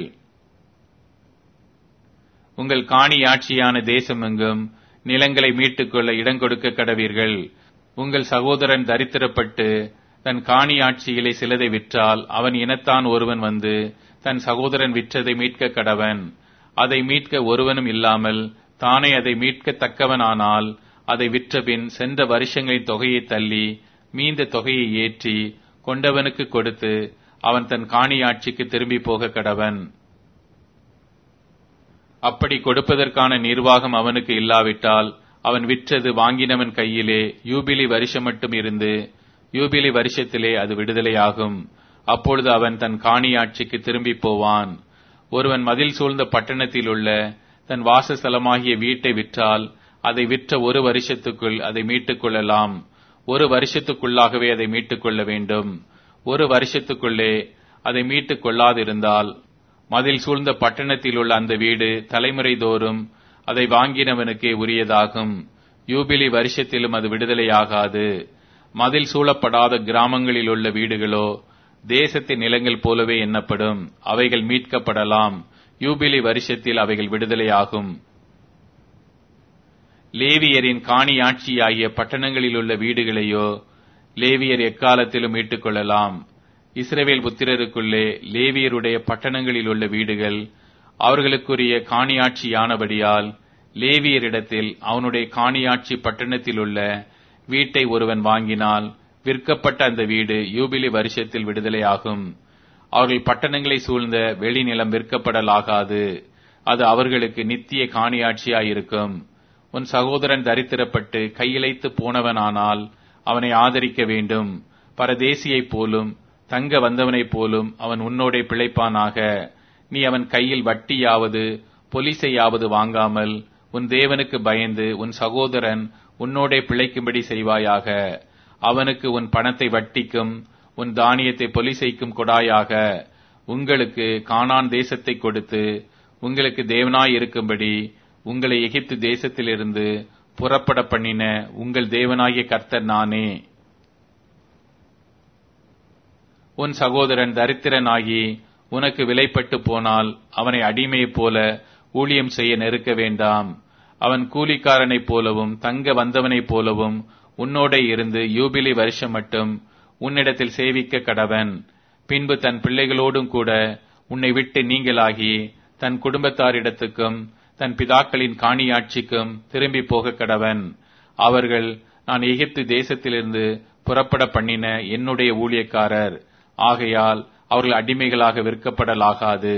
உங்கள் காணியாட்சியான தேசமெங்கும் நிலங்களை மீட்டுக்கொள்ள இடங்கொடுக்க கடவீர்கள். உங்கள் சகோதரன் தரித்திரப்பட்டு தன் காணியாட்சியிலே சிலதை விற்றால் அவன் இனத்தான் ஒருவன் வந்து தன் சகோதரன் விற்றதை மீட்க கடவன். அதை மீட்க ஒருவனும் இல்லாமல் தானே அதை மீட்கத்தக்கவனானால் அதை விற்றபின் சென்ற வருஷங்களின் தொகையை தள்ளி மீந்த தொகையை ஏற்றி கொண்டவனுக்கு கொடுத்து அவன் தன் காணியாட்சிக்கு திரும்பி போக கடவன். அப்படி கொடுப்பதற்கான நிர்வாகம் அவனுக்கு இல்லாவிட்டால் அவன் விற்றது வாங்கினவன் கையிலே யூபிலி வருஷம் மட்டும் இருந்து யூபிலி வருஷத்திலே அது விடுதலையாகும். அப்பொழுது அவன் தன் காணியாட்சிக்கு திரும்பி போவான். ஒருவன் மதில் சூழ்ந்த பட்டணத்தில் உள்ள தன் வாசஸ்தலமாகிய வீட்டை விற்றால் அதை விற்ற ஒரு வருஷத்துக்குள் அதை மீட்டுக் கொள்ளலாம். ஒரு வருஷத்துக்குள்ளாகவே அதை மீட்டுக் கொள்ள வேண்டும். ஒரு வருஷத்துக்குள்ளே அதை மீட்டுக் கொள்ளாதிருந்தால் மதில் சூழ்ந்த பட்டணத்தில் உள்ள அந்த வீடு தலைமுறை தோறும் அதை வாங்கினவனுக்கே உரியதாகும். யூபிலி வருஷத்திலும் அது விடுதலையாகாது. மதில் சூழப்படாத கிராமங்களில் உள்ள வீடுகளோ தேசத்தின் நிலங்கள் போலவே எண்ணப்படும். அவைகள் மீட்கப்படலாம். யூபிலி வருஷத்தில் அவைகள் விடுதலையாகும். லேவியரின் காணியாட்சியாகிய பட்டணங்களில் உள்ள வீடுகளையோ லேவியர் எக்காலத்திலும் மீட்டுக் கொள்ளலாம். இஸ்ரவேல் புத்திரருக்குள்ளே லேவியருடைய பட்டணங்களில் உள்ள வீடுகள் அவர்களுக்குரிய காணியாட்சியானபடியால் லேவியரிடத்தில் அவனுடைய காணியாட்சி பட்டணத்தில் உள்ள வீட்டை ஒருவன் வாங்கினால் விற்கப்பட்ட அந்த வீடு யூபிலி வருஷத்தில் விடுதலையாகும். அவர்கள் பட்டணங்களை சூழ்ந்த வெளிநிலம் விற்கப்படலாகாது. அது அவர்களுக்கு நித்திய காணியாட்சியாயிருக்கும். உன் சகோதரன் தரித்திரப்பட்டு கையிழைத்து போனவனானால் அவனை ஆதரிக்க வேண்டும். பரதேசியைப் போலும் தங்க வந்தவனைப் போலும் அவன் உன்னோடே பிழைப்பானாக. நீ அவன் கையில் வட்டியாவது பொலிசையாவது வாங்காமல் உன் தேவனுக்கு பயந்து உன் சகோதரன் உன்னோடே பிழைக்கும்படி செய்வாயாக. அவனுக்கு உன் பணத்தை வட்டிக்கும் உன் தானியத்தை பொலிசைக்கும் கொடாயாக. உங்களுக்கு கானான் தேசத்தை கொடுத்து உங்களுக்கு தேவனாய் இருக்கும்படி உங்களை எகிப்து தேசத்திலிருந்து புறப்பட பண்ணின உங்கள் தேவனாகிய கர்த்தர் நானே. உன் சகோதரன் தரித்திரனாகி உனக்கு விலைப்பட்டு போனால் அவனை அடிமையைப் போல ஊழியம் செய்ய நெருக்க வேண்டாம். அவன் கூலிக்காரனைப் போலவும் தங்க வந்தவனைப் போலவும் உன்னோடே இருந்து யூபிலி வருஷம் மட்டும் உன்னிடத்தில் சேவிக்க கடவன். பின்பு தன் பிள்ளைகளோடும் கூட உன்னை விட்டு நீங்களாகி தன் குடும்பத்தாரிடத்துக்கும் தன் பிதாக்களின் காணியாட்சிக்கும் திரும்பி போக கடவன். அவர்கள் நான் எகிப்து தேசத்திலிருந்து புறப்பட பண்ணின என்னுடைய ஊழியக்காரர். ஆகையால் அவர்கள் அடிமைகளாக விற்கப்படலாகாது.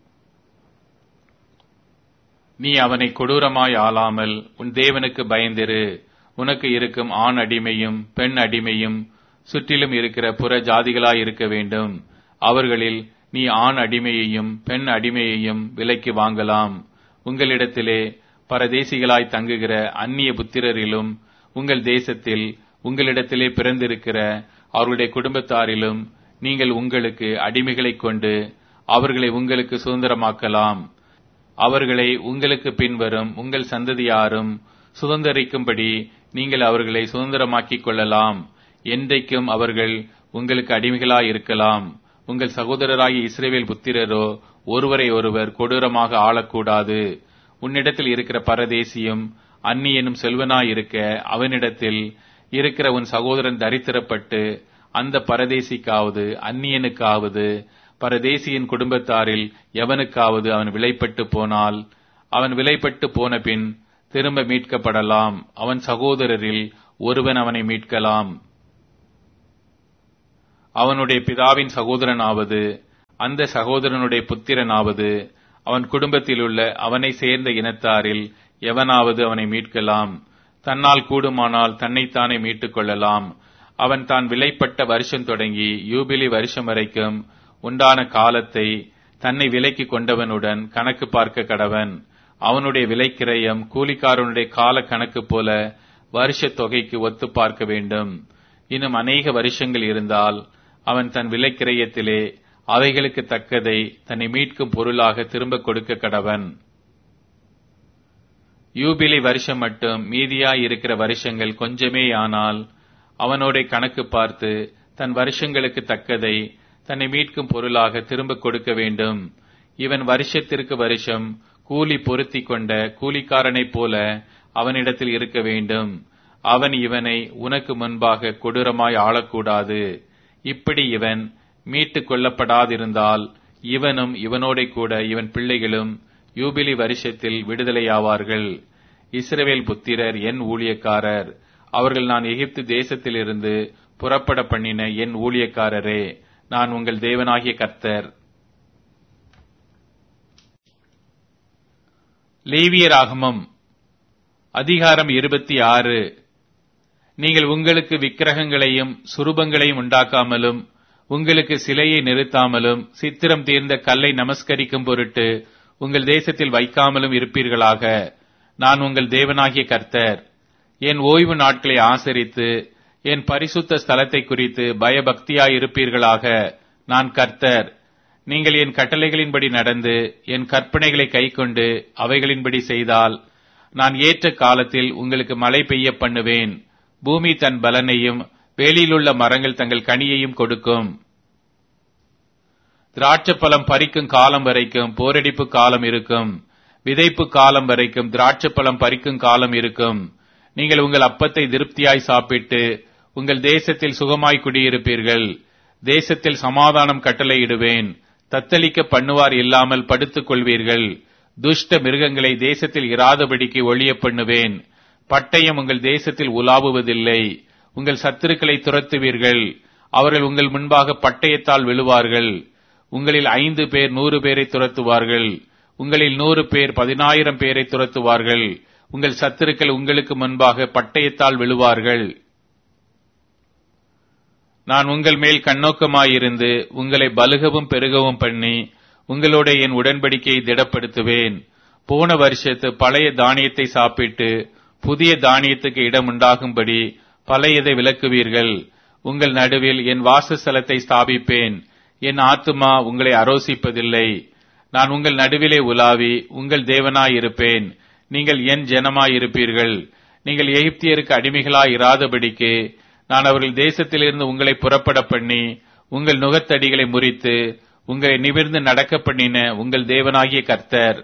நீ அவனை கொடூரமாய் ஆளாமல் உன் தேவனுக்கு பயந்திரு. உனக்கு இருக்கும் ஆண் அடிமையும் பெண் அடிமையும் சுற்றிலும் இருக்கிற புற ஜாதிகளாய் இருக்க வேண்டும். அவர்களில் நீ ஆண் அடிமையையும் பெண் அடிமையையும் விலைக்கு வாங்கலாம். உங்களிடத்திலே பரதேசிகளாய் தங்குகிற அந்நிய புத்திரரிலும் உங்கள் தேசத்தில் உங்களிடத்திலே பிறந்திருக்கிற அவர்களுடைய குடும்பத்தாரிலும் நீங்கள் உங்களுக்கு அடிமைகளைக் கொண்டு அவர்களை உங்களுக்கு சுதந்திரமாக்கலாம். அவர்களை உங்களுக்கு பின்வரும் உங்கள் சந்ததியாரும் சுதந்திரிக்கும்படி நீங்கள் அவர்களை சுதந்திரமாக்கிக் கொள்ளலாம். என்றைக்கும் அவர்கள் உங்களுக்கு அடிமைகளாயிருக்கலாம். உங்கள் சகோதரராகிய இஸ்ரவேல் புத்திரரோ ஒருவரை ஒருவர் கொடூரமாக ஆளக்கூடாது. உன்னிடத்தில் இருக்கிற பரதேசியும் அந்நியனும் செல்வனாயிருக்க அவனிடத்தில் இருக்கிற உன் சகோதரன் தரித்திரப்பட்டு அந்த பரதேசிக்காவது அந்நியனுக்காவது பரதேசியின் குடும்பத்தாரில் எவனுக்காவது அவன் விலைப்பட்டு போனால் அவன் விலைப்பட்டு போன பின் திரும்ப மீட்கப்படலாம். அவன் சகோதரரில் ஒருவன் அவனை மீட்கலாம். அவனுடைய பிதாவின் சகோதரனாவது அந்த சகோதரனுடைய புத்திரனாவது அவன் குடும்பத்திலுள்ள அவனை சேர்ந்த இனத்தாரில் எவனாவது அவனை மீட்கலாம். தன்னால் கூடுமானால் தன்னைத்தானே மீட்டுக் கொள்ளலாம். அவன் தான் விலைப்பட்ட வருஷம் தொடங்கி யூபிலி வருஷம் வரைக்கும் உண்டான காலத்தை தன்னை விலைக்கு கொண்டவனுடன் கணக்கு பார்க்க கடவன். அவனுடைய விலைக்கிரயம் கூலிக்காரனுடைய கால கணக்கு போல வருஷ தொகைக்கு ஒத்து பார்க்க வேண்டும். இன்னும் அநேக வருஷங்கள் இருந்தால் அவன் தன் விலைக்கிரயத்திலே அவைகளுக்கு தக்கதை தன்னை மீட்கும் பொருளாக திரும்ப கொடுக்க கடவன். யூபிலி வருஷம் மட்டும் மீதியாய் இருக்கிற வருஷங்கள் கொஞ்சமே ஆனால் அவனோட கணக்கு பார்த்து தன் வருஷங்களுக்கு தக்கதை தன்னை மீட்கும் பொருளாக திரும்ப கொடுக்க வேண்டும். இவன் வருஷத்திற்கு வருஷம் கூலி பொருத்தி கொண்ட கூலிக்காரனைப் போல அவனிடத்தில் இருக்க வேண்டும். அவன் இவனை உனக்கு முன்பாக கொடூரமாய் ஆளக்கூடாது. இப்படி இவன் மீட்டுக் கொள்ளப்படாதிருந்தால் இவனும் இவனோட கூட இவன் பிள்ளைகளும் யூபிலி வருஷத்தில் விடுதலையாவார்கள். இஸ்ரவேல் புத்திரர் என் ஊழியக்காரர். அவர்கள் நான் எகிப்து தேசத்திலிருந்து புறப்பட பண்ணின என் ஊழியக்காரரே. நான் உங்கள் தேவனாகிய கர்த்தர். லேவியராகமம் அதிகாரம் இருபத்தி ஆறு. நீங்கள் உங்களுக்கு விக்கிரகங்களையும் சுரூபங்களையும் உண்டாக்காமலும் உங்களுக்கு சிலையை நிறுத்தாமலும் சித்திரம் தீர்ந்த கல்லை நமஸ்கரிக்கும் பொருட்டு உங்கள் தேசத்தில் வைக்காமலும் இருப்பீர்களாக. நான் உங்கள் தேவனாகிய கர்த்தர். என் ஓய்வு நாட்களை ஆசரித்து என் பரிசுத்த ஸ்தலத்தை குறித்து பயபக்தியாயிருப்பீர்களாக. நான் கர்த்தர். நீங்கள் என் கட்டளைகளின்படி நடந்து என் கற்பனைகளை கைக்கொண்டு அவைகளின்படி செய்தால் நான் ஏற்ற காலத்தில் உங்களுக்கு மழை பெய்ய பண்ணுவேன். பூமி தன் பலனையும் வேலியிலுள்ள மரங்கள் தங்கள் கனியையும் கொடுக்கும். திராட்சப்பழம் பறிக்கும் காலம் வரைக்கும் போரடிப்பு காலம் இருக்கும். விதைப்பு காலம் வரைக்கும் திராட்சப்பழம் பறிக்கும் காலம் இருக்கும். நீங்கள் உங்கள் அப்பத்தை திருப்தியாய் சாப்பிட்டு உங்கள் தேசத்தில் சுகமாய் குடியிருப்பீர்கள். தேசத்தில் சமாதானம் கட்டளையிடுவேன். தத்தளிக்க பண்ணுவார் இல்லாமல் படுத்துக் கொள்வீர்கள். துஷ்ட மிருகங்களை தேசத்தில் இராதபடிக்கு ஒழிய பண்ணுவேன். பட்டயம் உங்கள் தேசத்தில் உலாவுவதில்லை. உங்கள் சத்துருக்களை துரத்துவீர்கள். அவர்கள் உங்கள் முன்பாக பட்டயத்தால் விழுவார்கள். உங்களில் ஐந்து பேர் நூறு பேரை துரத்துவார்கள். உங்களில் நூறு பேர் பதினாயிரம் பேரை துரத்துவார்கள். உங்கள் சத்துருக்கள் உங்களுக்கு முன்பாக பட்டயத்தால் விழுவார்கள். நான் உங்கள் மேல் கண்ணோக்கமாயிருந்து உங்களை பலுகவும் பெருகவும் பண்ணி உங்களோட என் உடன்படிக்கையை திடப்படுத்துவேன். போன வருஷத்து பழைய தானியத்தை சாப்பிட்டு புதிய தானியத்துக்கு இடம் உண்டாகும்படி பழையதை விலக்குவீர்கள். உங்கள் நடுவில் என் வாசஸ்தலத்தை ஸ்தாபிப்பேன். என் ஆத்துமா உங்களை அரோசிப்பதில்லை. நான் உங்கள் நடுவிலே உலாவி உங்கள் தேவனாயிருப்பேன். நீங்கள் என் ஜனமாயிருப்பீர்கள். நீங்கள் எகிப்தியருக்கு அடிமைகளாய் இராதபடிக்கு நான் அவர்கள் தேசத்திலிருந்து உங்களை புறப்பட பண்ணி உங்கள் நுகத்தடிகளை முறித்து உங்களை நிமிர்ந்து நடக்க பண்ணின உங்கள் தேவனாகிய கர்த்தர்.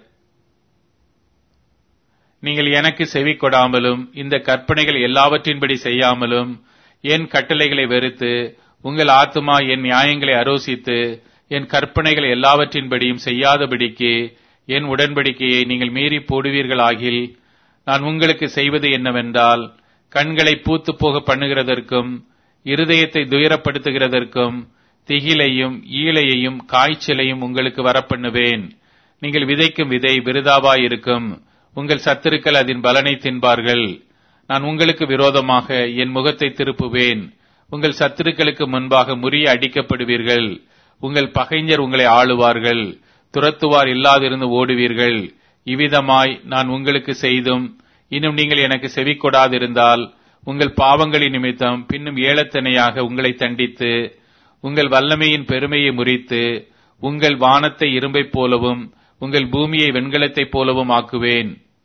நீங்கள் எனக்கு செவி கொடாமலும் இந்த கற்பனைகள் எல்லாவற்றின்படி செய்யாமலும் என் கட்டளைகளை வெறுத்து உங்கள் ஆத்துமா என் நியாயங்களை அரோசித்து என் கற்பனைகள் எல்லாவற்றின்படியும் செய்யாதபடிக்கு என் உடன்படிக்கையை நீங்கள் மீறி போடுவீர்களாகில் நான் உங்களுக்கு செய்வது என்னவென்றால் கண்களை பூத்து போக பண்ணுகிறதற்கும் இருதயத்தை துயரப்படுத்துகிறதற்கும் திகிலையும் ஈழையையும் காய்ச்சலையும் உங்களுக்கு வரப்பண்ணுவேன். நீங்கள் விதைக்கும் விதை விருதாவாயிருக்கும். உங்கள் சத்துருக்கள் அதன் பலனை தின்பார்கள். நான் உங்களுக்கு விரோதமாக என் முகத்தை திருப்புவேன். உங்கள் சத்துருக்களுக்கு முன்பாக முறிய அடிக்கப்படுவீர்கள். உங்கள் பகைஞர் உங்களை ஆளுவார்கள். துரத்துவார் இல்லாதிருந்து ஓடுவீர்கள். இவ்விதமாய் நான் உங்களுக்கு செய்தும் இன்னும் நீங்கள் எனக்கு செவி கொடாதிருந்தால் உங்கள் பாவங்களின் நிமித்தம் பின்னும் ஏளத்தனையாக உங்களை தண்டித்து உங்கள் வல்லமையின் பெருமையை முறித்து உங்கள் வானத்தை இரும்பைப் போலவும் உங்கள் பூமியை வெண்கலத்தைப் போலவும் ஆக்குவேன்.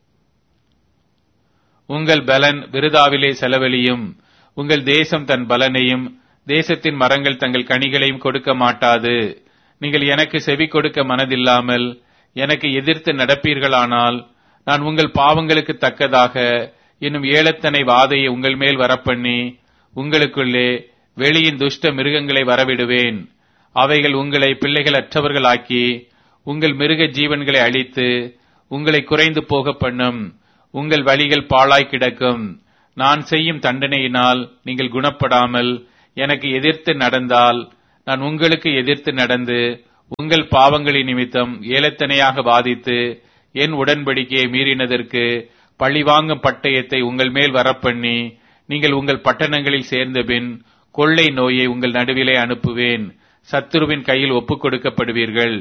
உங்கள் பலன் விருதாவிலே செலவழியும். உங்கள் தேசம் தன் பலனையும் தேசத்தின் மரங்கள் தங்கள் கனிகளையும் கொடுக்க மாட்டாது. நீங்கள் எனக்கு செவி கொடுக்க மனதில்லாமல் எனக்கு எதிர்த்து நடப்பீர்களானால் நான் உங்கள் பாவங்களுக்கு தக்கதாக இன்னும் ஏழத்தனை வாதையை உங்கள் மேல் வரப்பண்ணி உங்களுக்குள்ளே வெளியின் துஷ்ட மிருகங்களை வரவிடுவேன். அவைகள் உங்களை பிள்ளைகள் அற்றவர்களாக்கி உங்கள் மிருக ஜீவன்களை அழித்து உங்களை குறைந்து போக பண்ணும். உங்கள் வழிகள் பாழாய் கிடக்கும். நான் செய்யும் தண்டனையினால் நீங்கள் குணப்படாமல் எனக்கு எதிர்த்து நடந்தால் நான் உங்களுக்கு எதிர்த்து நடந்து உங்கள் பாவங்களின் நிமித்தம் ஏலத்தனையாக வாதித்து என் உடன்படிக்கையை மீறினதற்கு பழிவாங்கும் பட்டயத்தை உங்கள் மேல் வரப்பண்ணி நீங்கள் உங்கள் பட்டணங்களில் சேர்ந்தபின் கொள்ளை நோயை உங்கள் நடுவிலே அனுப்புவேன். சத்துருவின் கையில் ஒப்புக் கொடுக்கப்படுவீர்கள்.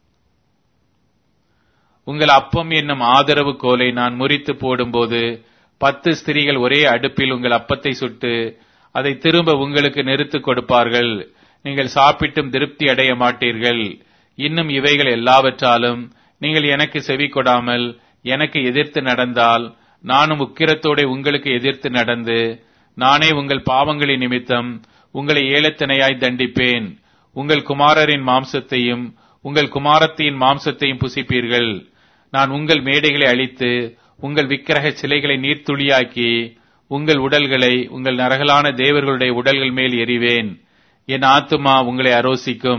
உங்கள் அப்பம் என்னும் ஆதரவு கோலை நான் முறித்து போடும்போது பத்து ஸ்திரீகள் ஒரே அடுப்பில் உங்கள் அப்பத்தை சுட்டு அதை திரும்ப உங்களுக்கு நிறுத்து கொடுப்பார்கள். நீங்கள் சாப்பிட்டும் திருப்தி அடைய மாட்டீர்கள். இன்னும் இவைகள் எல்லாவற்றாலும் நீங்கள் எனக்கு செவி கொடாமல் எனக்கு எதிர்த்து நடந்தால் நானும் உக்கிரத்தோட உங்களுக்கு எதிர்த்து நடந்து நானே உங்கள் பாவங்களின் நிமித்தம் உங்களை ஏலத்தினையாய் தண்டிப்பேன். உங்கள் குமாரரின் மாம்சத்தையும் உங்கள் குமாரத்தியின் மாம்சத்தையும் புசிப்பீர்கள். நான் உங்கள் மேடைகளை அழித்து உங்கள் விக்கிரக சிலைகளை நீர்த்துளியாக்கி உங்கள் உடல்களை உங்கள் நரகலான தேவர்களுடைய உடல்கள் மேல் எறிவேன். என் ஆத்துமா உங்களை அரோசிக்கும்.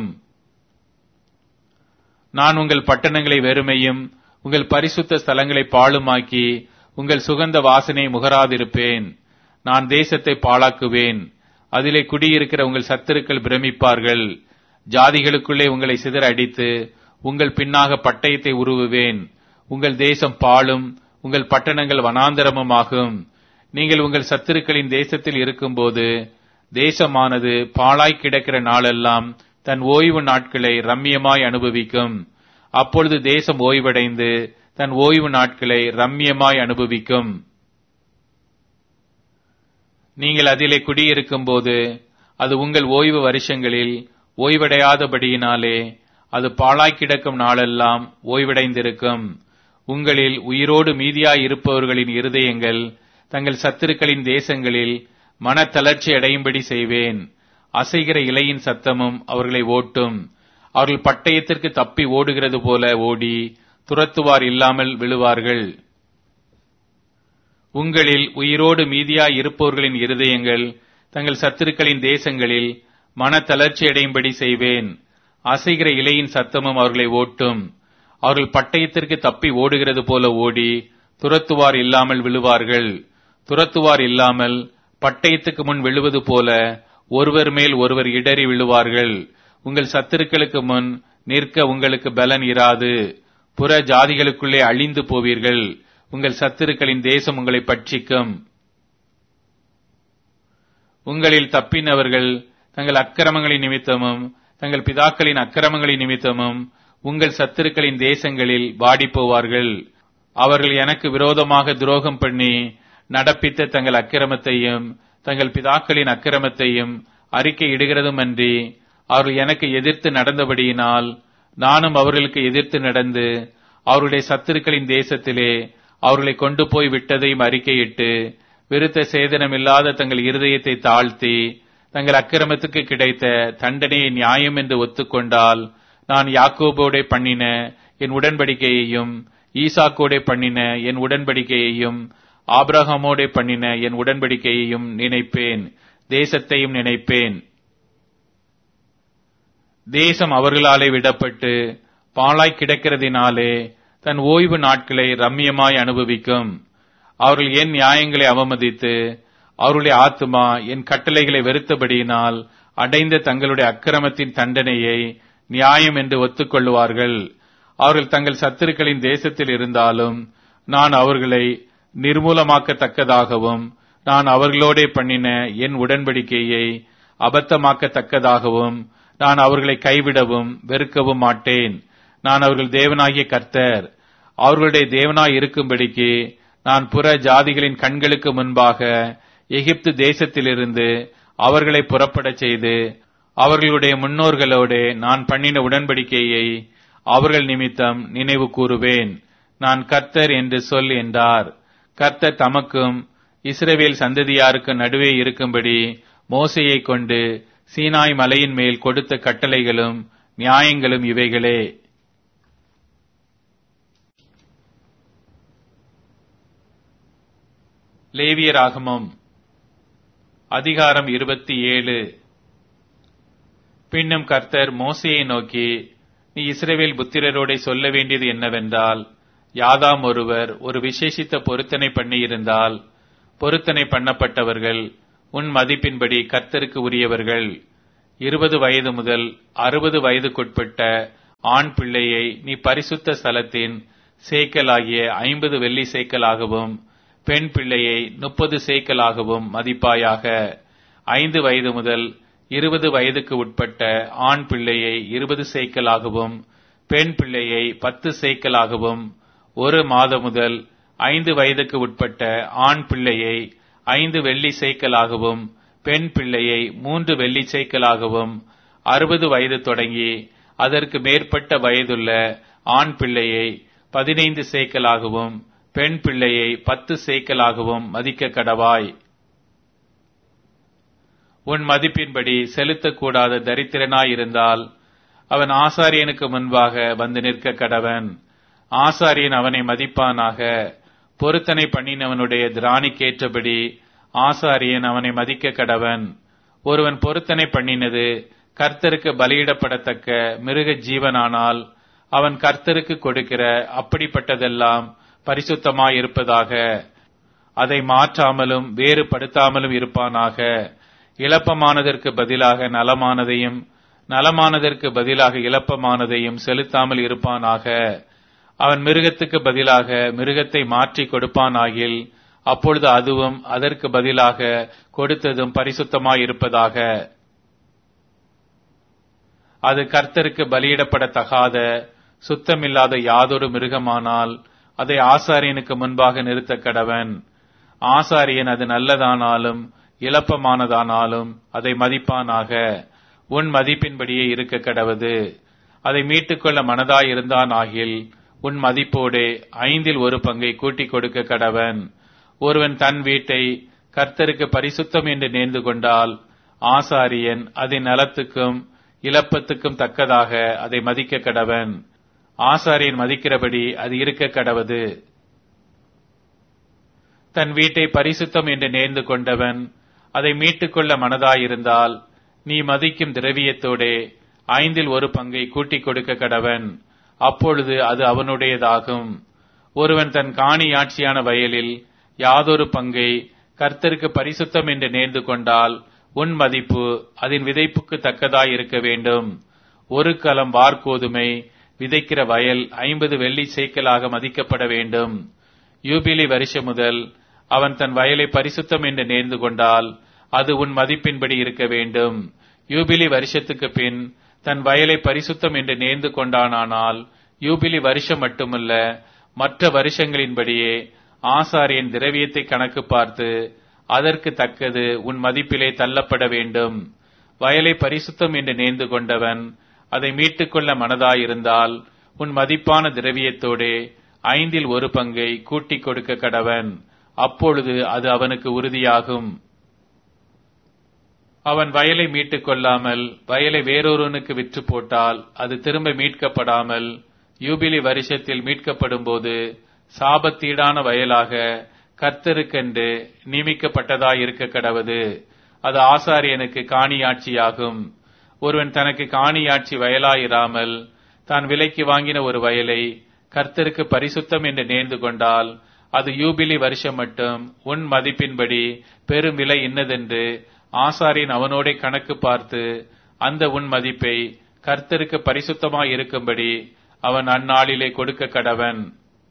நான் உங்கள் பட்டணங்களை வெறுமையும் உங்கள் பரிசுத்த ஸ்தலங்களை பாழுமாக்கி உங்கள் சுகந்த வாசனை முகராதிருப்பேன். நான் தேசத்தை பாழாக்குவேன். அதிலே குடியிருக்கிற உங்கள் சத்துருக்கள் பிரமிப்பார்கள். ஜாதிகளுக்குள்ளே உங்களை சிதற அடித்து உங்கள் பின்னாக பட்டயத்தை உருவுவேன். உங்கள் தேசம் பாழும் உங்கள் பட்டணங்கள் வனாந்தரமுமாகும். நீங்கள் உங்கள் சத்துருக்களின் தேசத்தில் இருக்கும்போது தேசமானது பாழாய் கிடக்கிற நாளெல்லாம் தன் ஓய்வு நாட்களை ரம்மியமாய் அனுபவிக்கும். அப்பொழுது தேசம் ஓய்வடைந்து தன் ஓய்வு நாட்களை ரம்மியமாய் அனுபவிக்கும். நீங்கள் அதிலே குடியிருக்கும் போது அது உங்கள் ஓய்வு வருஷங்களில் ஓய்வடையாதபடியினாலே அது பாழாய் கிடக்கும் நாளெல்லாம் ஓய்வடைந்திருக்கும். உங்களில் உயிரோடு மீதியாய் இருப்பவர்களின் இருதயங்கள் தங்கள் சத்துருக்களின் தேசங்களில் மனத்தளர்ச்சி அடையும்படி செய்வேன். அசைகிற இலையின் சத்தமும் அவர்களை ஓட்டும். அவர்கள் பட்டயத்திற்கு தப்பி ஓடுகிறது போல ஓடி துரத்துவார் இல்லாமல் விழுவார்கள். உங்களில் உயிரோடு மீதியாய் இருப்பவர்களின் இருதயங்கள் தங்கள் சத்துருக்களின் தேசங்களில் மனத்தளர்ச்சி அடையும்படி செய்வேன். அசைகிற இலையின் சத்தமும் அவர்களை ஓட்டும். அவர்கள் பட்டயத்திற்கு தப்பி ஓடுகிறது போல ஓடி துரத்துவார் இல்லாமல் விழுவார்கள். துரத்துவார் இல்லாமல் பட்டயத்துக்கு முன் விழுவது போல ஒருவர் மேல் ஒருவர் இடறி விழுவார்கள். உங்கள் சத்துருக்களுக்கு முன் நிற்க உங்களுக்கு பலன் இராது. புற ஜாதிகளுக்குள்ளே அழிந்து போவீர்கள். உங்கள் சத்துருக்களின் தேசம் உங்களை பட்சிக்கும். உங்களில் தப்பினவர்கள் தங்கள் அக்கிரமங்களின் நிமித்தமும் தங்கள் பிதாக்களின் அக்கிரமங்களின் நிமித்தமும் உங்கள் சத்துருக்களின் தேசங்களில் வாடி போவார்கள். அவர்கள் எனக்கு விரோதமாக துரோகம் பண்ணி நடப்பித்த தங்கள் அக்கிரமத்தையும் தங்கள் பிதாக்களின் அக்கிரமத்தையும் அறிக்கை இடுகிறதுமன்றி அவர்கள் எனக்கு எதிர்த்து நடந்தபடியினால் நானும் அவர்களுக்கு எதிர்த்து நடந்து அவருடைய சத்துருக்களின் தேசத்திலே அவர்களை கொண்டு போய் விட்டதையும் அறிக்கையிட்டு விருத்த சேதனமில்லாத தங்கள் இருதயத்தை தாழ்த்தி தங்கள் அக்கிரமத்துக்கு கிடைத்த தண்டனையை நியாயம் என்று ஒத்துக்கொண்டால் நான் யாக்கோபோடே பண்ணின என் உடன்படிக்கையையும் ஈசாக்கோடே பண்ணின என் உடன்படிக்கையையும் ஆபிரகாமோடே பண்ணின என் உடன்படிக்கையையும் நினைப்பேன். தேசத்தையும் நினைப்பேன். தேசம் அவர்களாலே விடப்பட்டு பாழாய் கிடக்கிறதினாலே தன் ஓய்வு நாட்களை ரம்மியமாய் அனுபவிக்கும். அவர்கள் என் நியாயங்களை அவமதித்து அவருடைய ஆத்துமா என் கட்டளைகளை வெறுத்தபடியினால் அடைந்த தங்களுடைய அக்கிரமத்தின் தண்டனையை நியாயம் என்று ஒத்துக்கொள்வார்கள். அவர்கள் தங்கள் சத்துருக்களின் தேசத்தில் இருந்தாலும் நான் அவர்களை நிர்மூலமாக்கத்தக்கதாகவும் நான் அவர்களோடே பண்ணின என் உடன்படிக்கையை அபத்தமாக்கத்தக்கதாகவும் நான் அவர்களை கைவிடவும் வெறுக்கவும் மாட்டேன். நான் அவர்கள் தேவனாகிய கர்த்தர். அவர்களுடைய தேவனாய் இருக்கும்படிக்கு நான் புற ஜாதிகளின் கண்களுக்கு முன்பாக எகிப்து தேசத்திலிருந்து அவர்களை புறப்படச் செய்து அவர்களுடைய முன்னோர்களோடே நான் பண்ணின உடன்படிக்கையை அவர்கள் நிமித்தம் நினைவு கூறுவேன். நான் கர்த்தர் என்று சொல் என்றார். கர்த்தர் தமக்கும் இஸ்ரவேல் சந்ததியாருக்கு நடுவே இருக்கும்படி மோசேயை கொண்டு சீனாய் மலையின் மேல் கொடுத்த கட்டளைகளும் நியாயங்களும் இவைகளே. லேவியராகமம் அதிகாரம் இருபத்தி ஏழு. பின்னும் கர்த்தர் மோசேயை நோக்கி, நீ இஸ்ரவேல் புத்திரரோடே சொல்ல வேண்டியது என்னவென்றால், யாதாம் ஒருவர் ஒரு விசேஷித்த பொருத்தனை பண்ணியிருந்தால் பொருத்தனை பண்ணப்பட்டவர்கள் உன் மதிப்பின்படி கர்த்தருக்கு உரியவர்கள். இருபது வயது முதல் அறுபது வயதுக்குட்பட்ட ஆண் பிள்ளையை நீ பரிசுத்த ஸ்தலத்தின் சேக்கலாகிய ஐம்பது வெள்ளி சேக்கலாகவும் பெண் பிள்ளையை முப்பது சேக்கலாகவும் மதிப்பாயாக. ஐந்து வயது முதல் இருபது வயதுக்கு உட்பட்ட ஆண் பிள்ளையை இருபது சேக்கலாகவும் பெண் பிள்ளையை பத்து சேக்கலாகவும், ஒரு மாதம் முதல் ஐந்து வயதுக்கு உட்பட்ட ஆண் பிள்ளையை ஐந்து வெள்ளி சேக்கலாகவும் பெண் பிள்ளையை மூன்று வெள்ளி சேக்கலாகவும், அறுபது வயது தொடங்கி அதற்கு மேற்பட்ட வயதுள்ள ஆண் பிள்ளையை பதினைந்து சேக்கலாகவும் பெண் பிள்ளையை பத்து சேக்கலாகவும் மதிக்க கடவாய். உன் மதிப்பின்படி செலுத்தக்கூடாத தரித்திரனாயிருந்தால் அவன் ஆசாரியனுக்கு முன்பாக வந்து நிற்க கடவன். ஆசாரியன் அவனை மதிப்பானாக. பொருத்தனை பண்ணினவனுடைய திராணிக்கேற்றபடி ஆசாரியன் அவனை மதிக்க கடவன். ஒருவன் பொருத்தனை பண்ணினது கர்த்தருக்கு பலியிடப்படத்தக்க மிருக ஜீவனானால் அவன் கர்த்தருக்கு கொடுக்கிற அப்படிப்பட்டதெல்லாம் பரிசுத்தமாயிருப்பதாக. அதை மாற்றாமலும் வேறுபடுத்தாமலும் இருப்பானாக. இளப்பமானதற்கு பதிலாக நலமானதையும் நலமானதற்கு பதிலாக இளப்பமானதையும் செலுத்தாமல் இருப்பானாக. அவன் மிருகத்துக்கு பதிலாக மிருகத்தை மாற்றி கொடுப்பானாகில் அப்பொழுது அதுவும் அதற்கு பதிலாக கொடுத்ததும் பரிசுத்தமாயிருப்பதாக. அது கர்த்தருக்கு பலியிடப்படத்தகாத சுத்தமில்லாத யாதொரு மிருகமானால் அதை ஆசாரியனுக்கு முன்பாக நிறுத்த கடவன். ஆசாரியன் அது நல்லதானாலும் இளப்பமானதானாலும் அதை மதிப்பானாக. உன் மதிப்பின்படியே இருக்க கடவது. அதை மீட்டுக்கொள்ள மனதாயிருந்தான் ஆகில் உன் மதிப்போடே ஐந்தில் ஒரு பங்கை கூட்டிக் கொடுக்க கடவன். ஒருவன் தன் வீட்டை கர்த்தருக்கு பரிசுத்தம் என்று நேர்ந்து கொண்டால் ஆசாரியன் அதன் நலத்துக்கும் இலப்பத்துக்கும் தக்கதாக அதை மதிக்க கடவன். ஆசாரியன் மதிக்கிறபடி அது இருக்க கடவது. தன் வீட்டை பரிசுத்தம் என்று நேர்ந்து கொண்டவன் அதை மீட்டுக்கொள்ள மனதாயிருந்தால் நீ மதிக்கும் திரவியத்தோடே ஐந்தில் ஒரு பங்கை கூட்டிக் கொடுக்க கடவன். அப்பொழுது அது அவனுடையதாகும். ஒருவன் தன் காணியாட்சியான வயலில் யாதொரு பங்கை கர்த்தருக்கு பரிசுத்தம் என்று நேர்ந்து கொண்டால் உன் மதிப்பு அதன் விதைப்புக்கு தக்கதாய் இருக்க வேண்டும். ஒரு கலம் வார்கோதுமை விதைக்கிற வயல் ஐம்பது வெள்ளி சேக்கலாக மதிக்கப்பட வேண்டும். யூபிலி வருஷம் முதல் அவன் தன் வயலை பரிசுத்தம் என்று நேர்ந்து கொண்டால் அது உன் மதிப்பின்படி இருக்க வேண்டும். யூபிலி வருஷத்துக்கு பின் தன் வயலை பரிசுத்தம் என்று நேர்ந்து கொண்டானால் யூபிலி வருஷம் மட்டுமல்ல மற்ற வருஷங்களின்படியே ஆசாரியன் திரவியத்தை கணக்கு பார்த்து அதற்கு தக்கது உன் மதிப்பிலே தள்ளப்பட வேண்டும். வயலை பரிசுத்தம் என்று நேர்ந்து கொண்டவன் அதை மீட்டுக்கொள்ள மனதாயிருந்தால் உன் மதிப்பான திரவியத்தோடே ஐந்தில் ஒரு பங்கை கூட்டிக் கொடுக்க கடவன். அப்பொழுது அது அவனுக்கு உறுதியாகும். அவன் வயலை மீட்டுக் கொள்ளாமல் வயலை வேறொருவனுக்கு விற்று போட்டால் அது திரும்ப மீட்கப்படாமல் யூபிலி வருஷத்தில் மீட்கப்படும் போது சாபத்தீடான வயலாக கர்த்தருக்கென்று நியமிக்கப்பட்டதாயிருக்க கடவது. அது ஆசாரியனுக்கு காணியாட்சியாகும். ஒருவன் தனக்கு காணியாட்சி வயலாயிராமல் தான் விலைக்கு வாங்கின ஒரு வயலை கர்த்தருக்கு பரிசுத்தம் என்று நேர்ந்து கொண்டால் அது யூபிலி வருஷம் மட்டும் உன் மதிப்பின்படி பெரும் விலை இன்னதென்று ஆசாரியன் அவனோட கணக்கு பார்த்து அந்த உன் மதிப்பை கர்த்தருக்கு பரிசுத்தமாய் இருக்கும்படி அவன் அந்நாளிலே கொடுக்க கடவன்.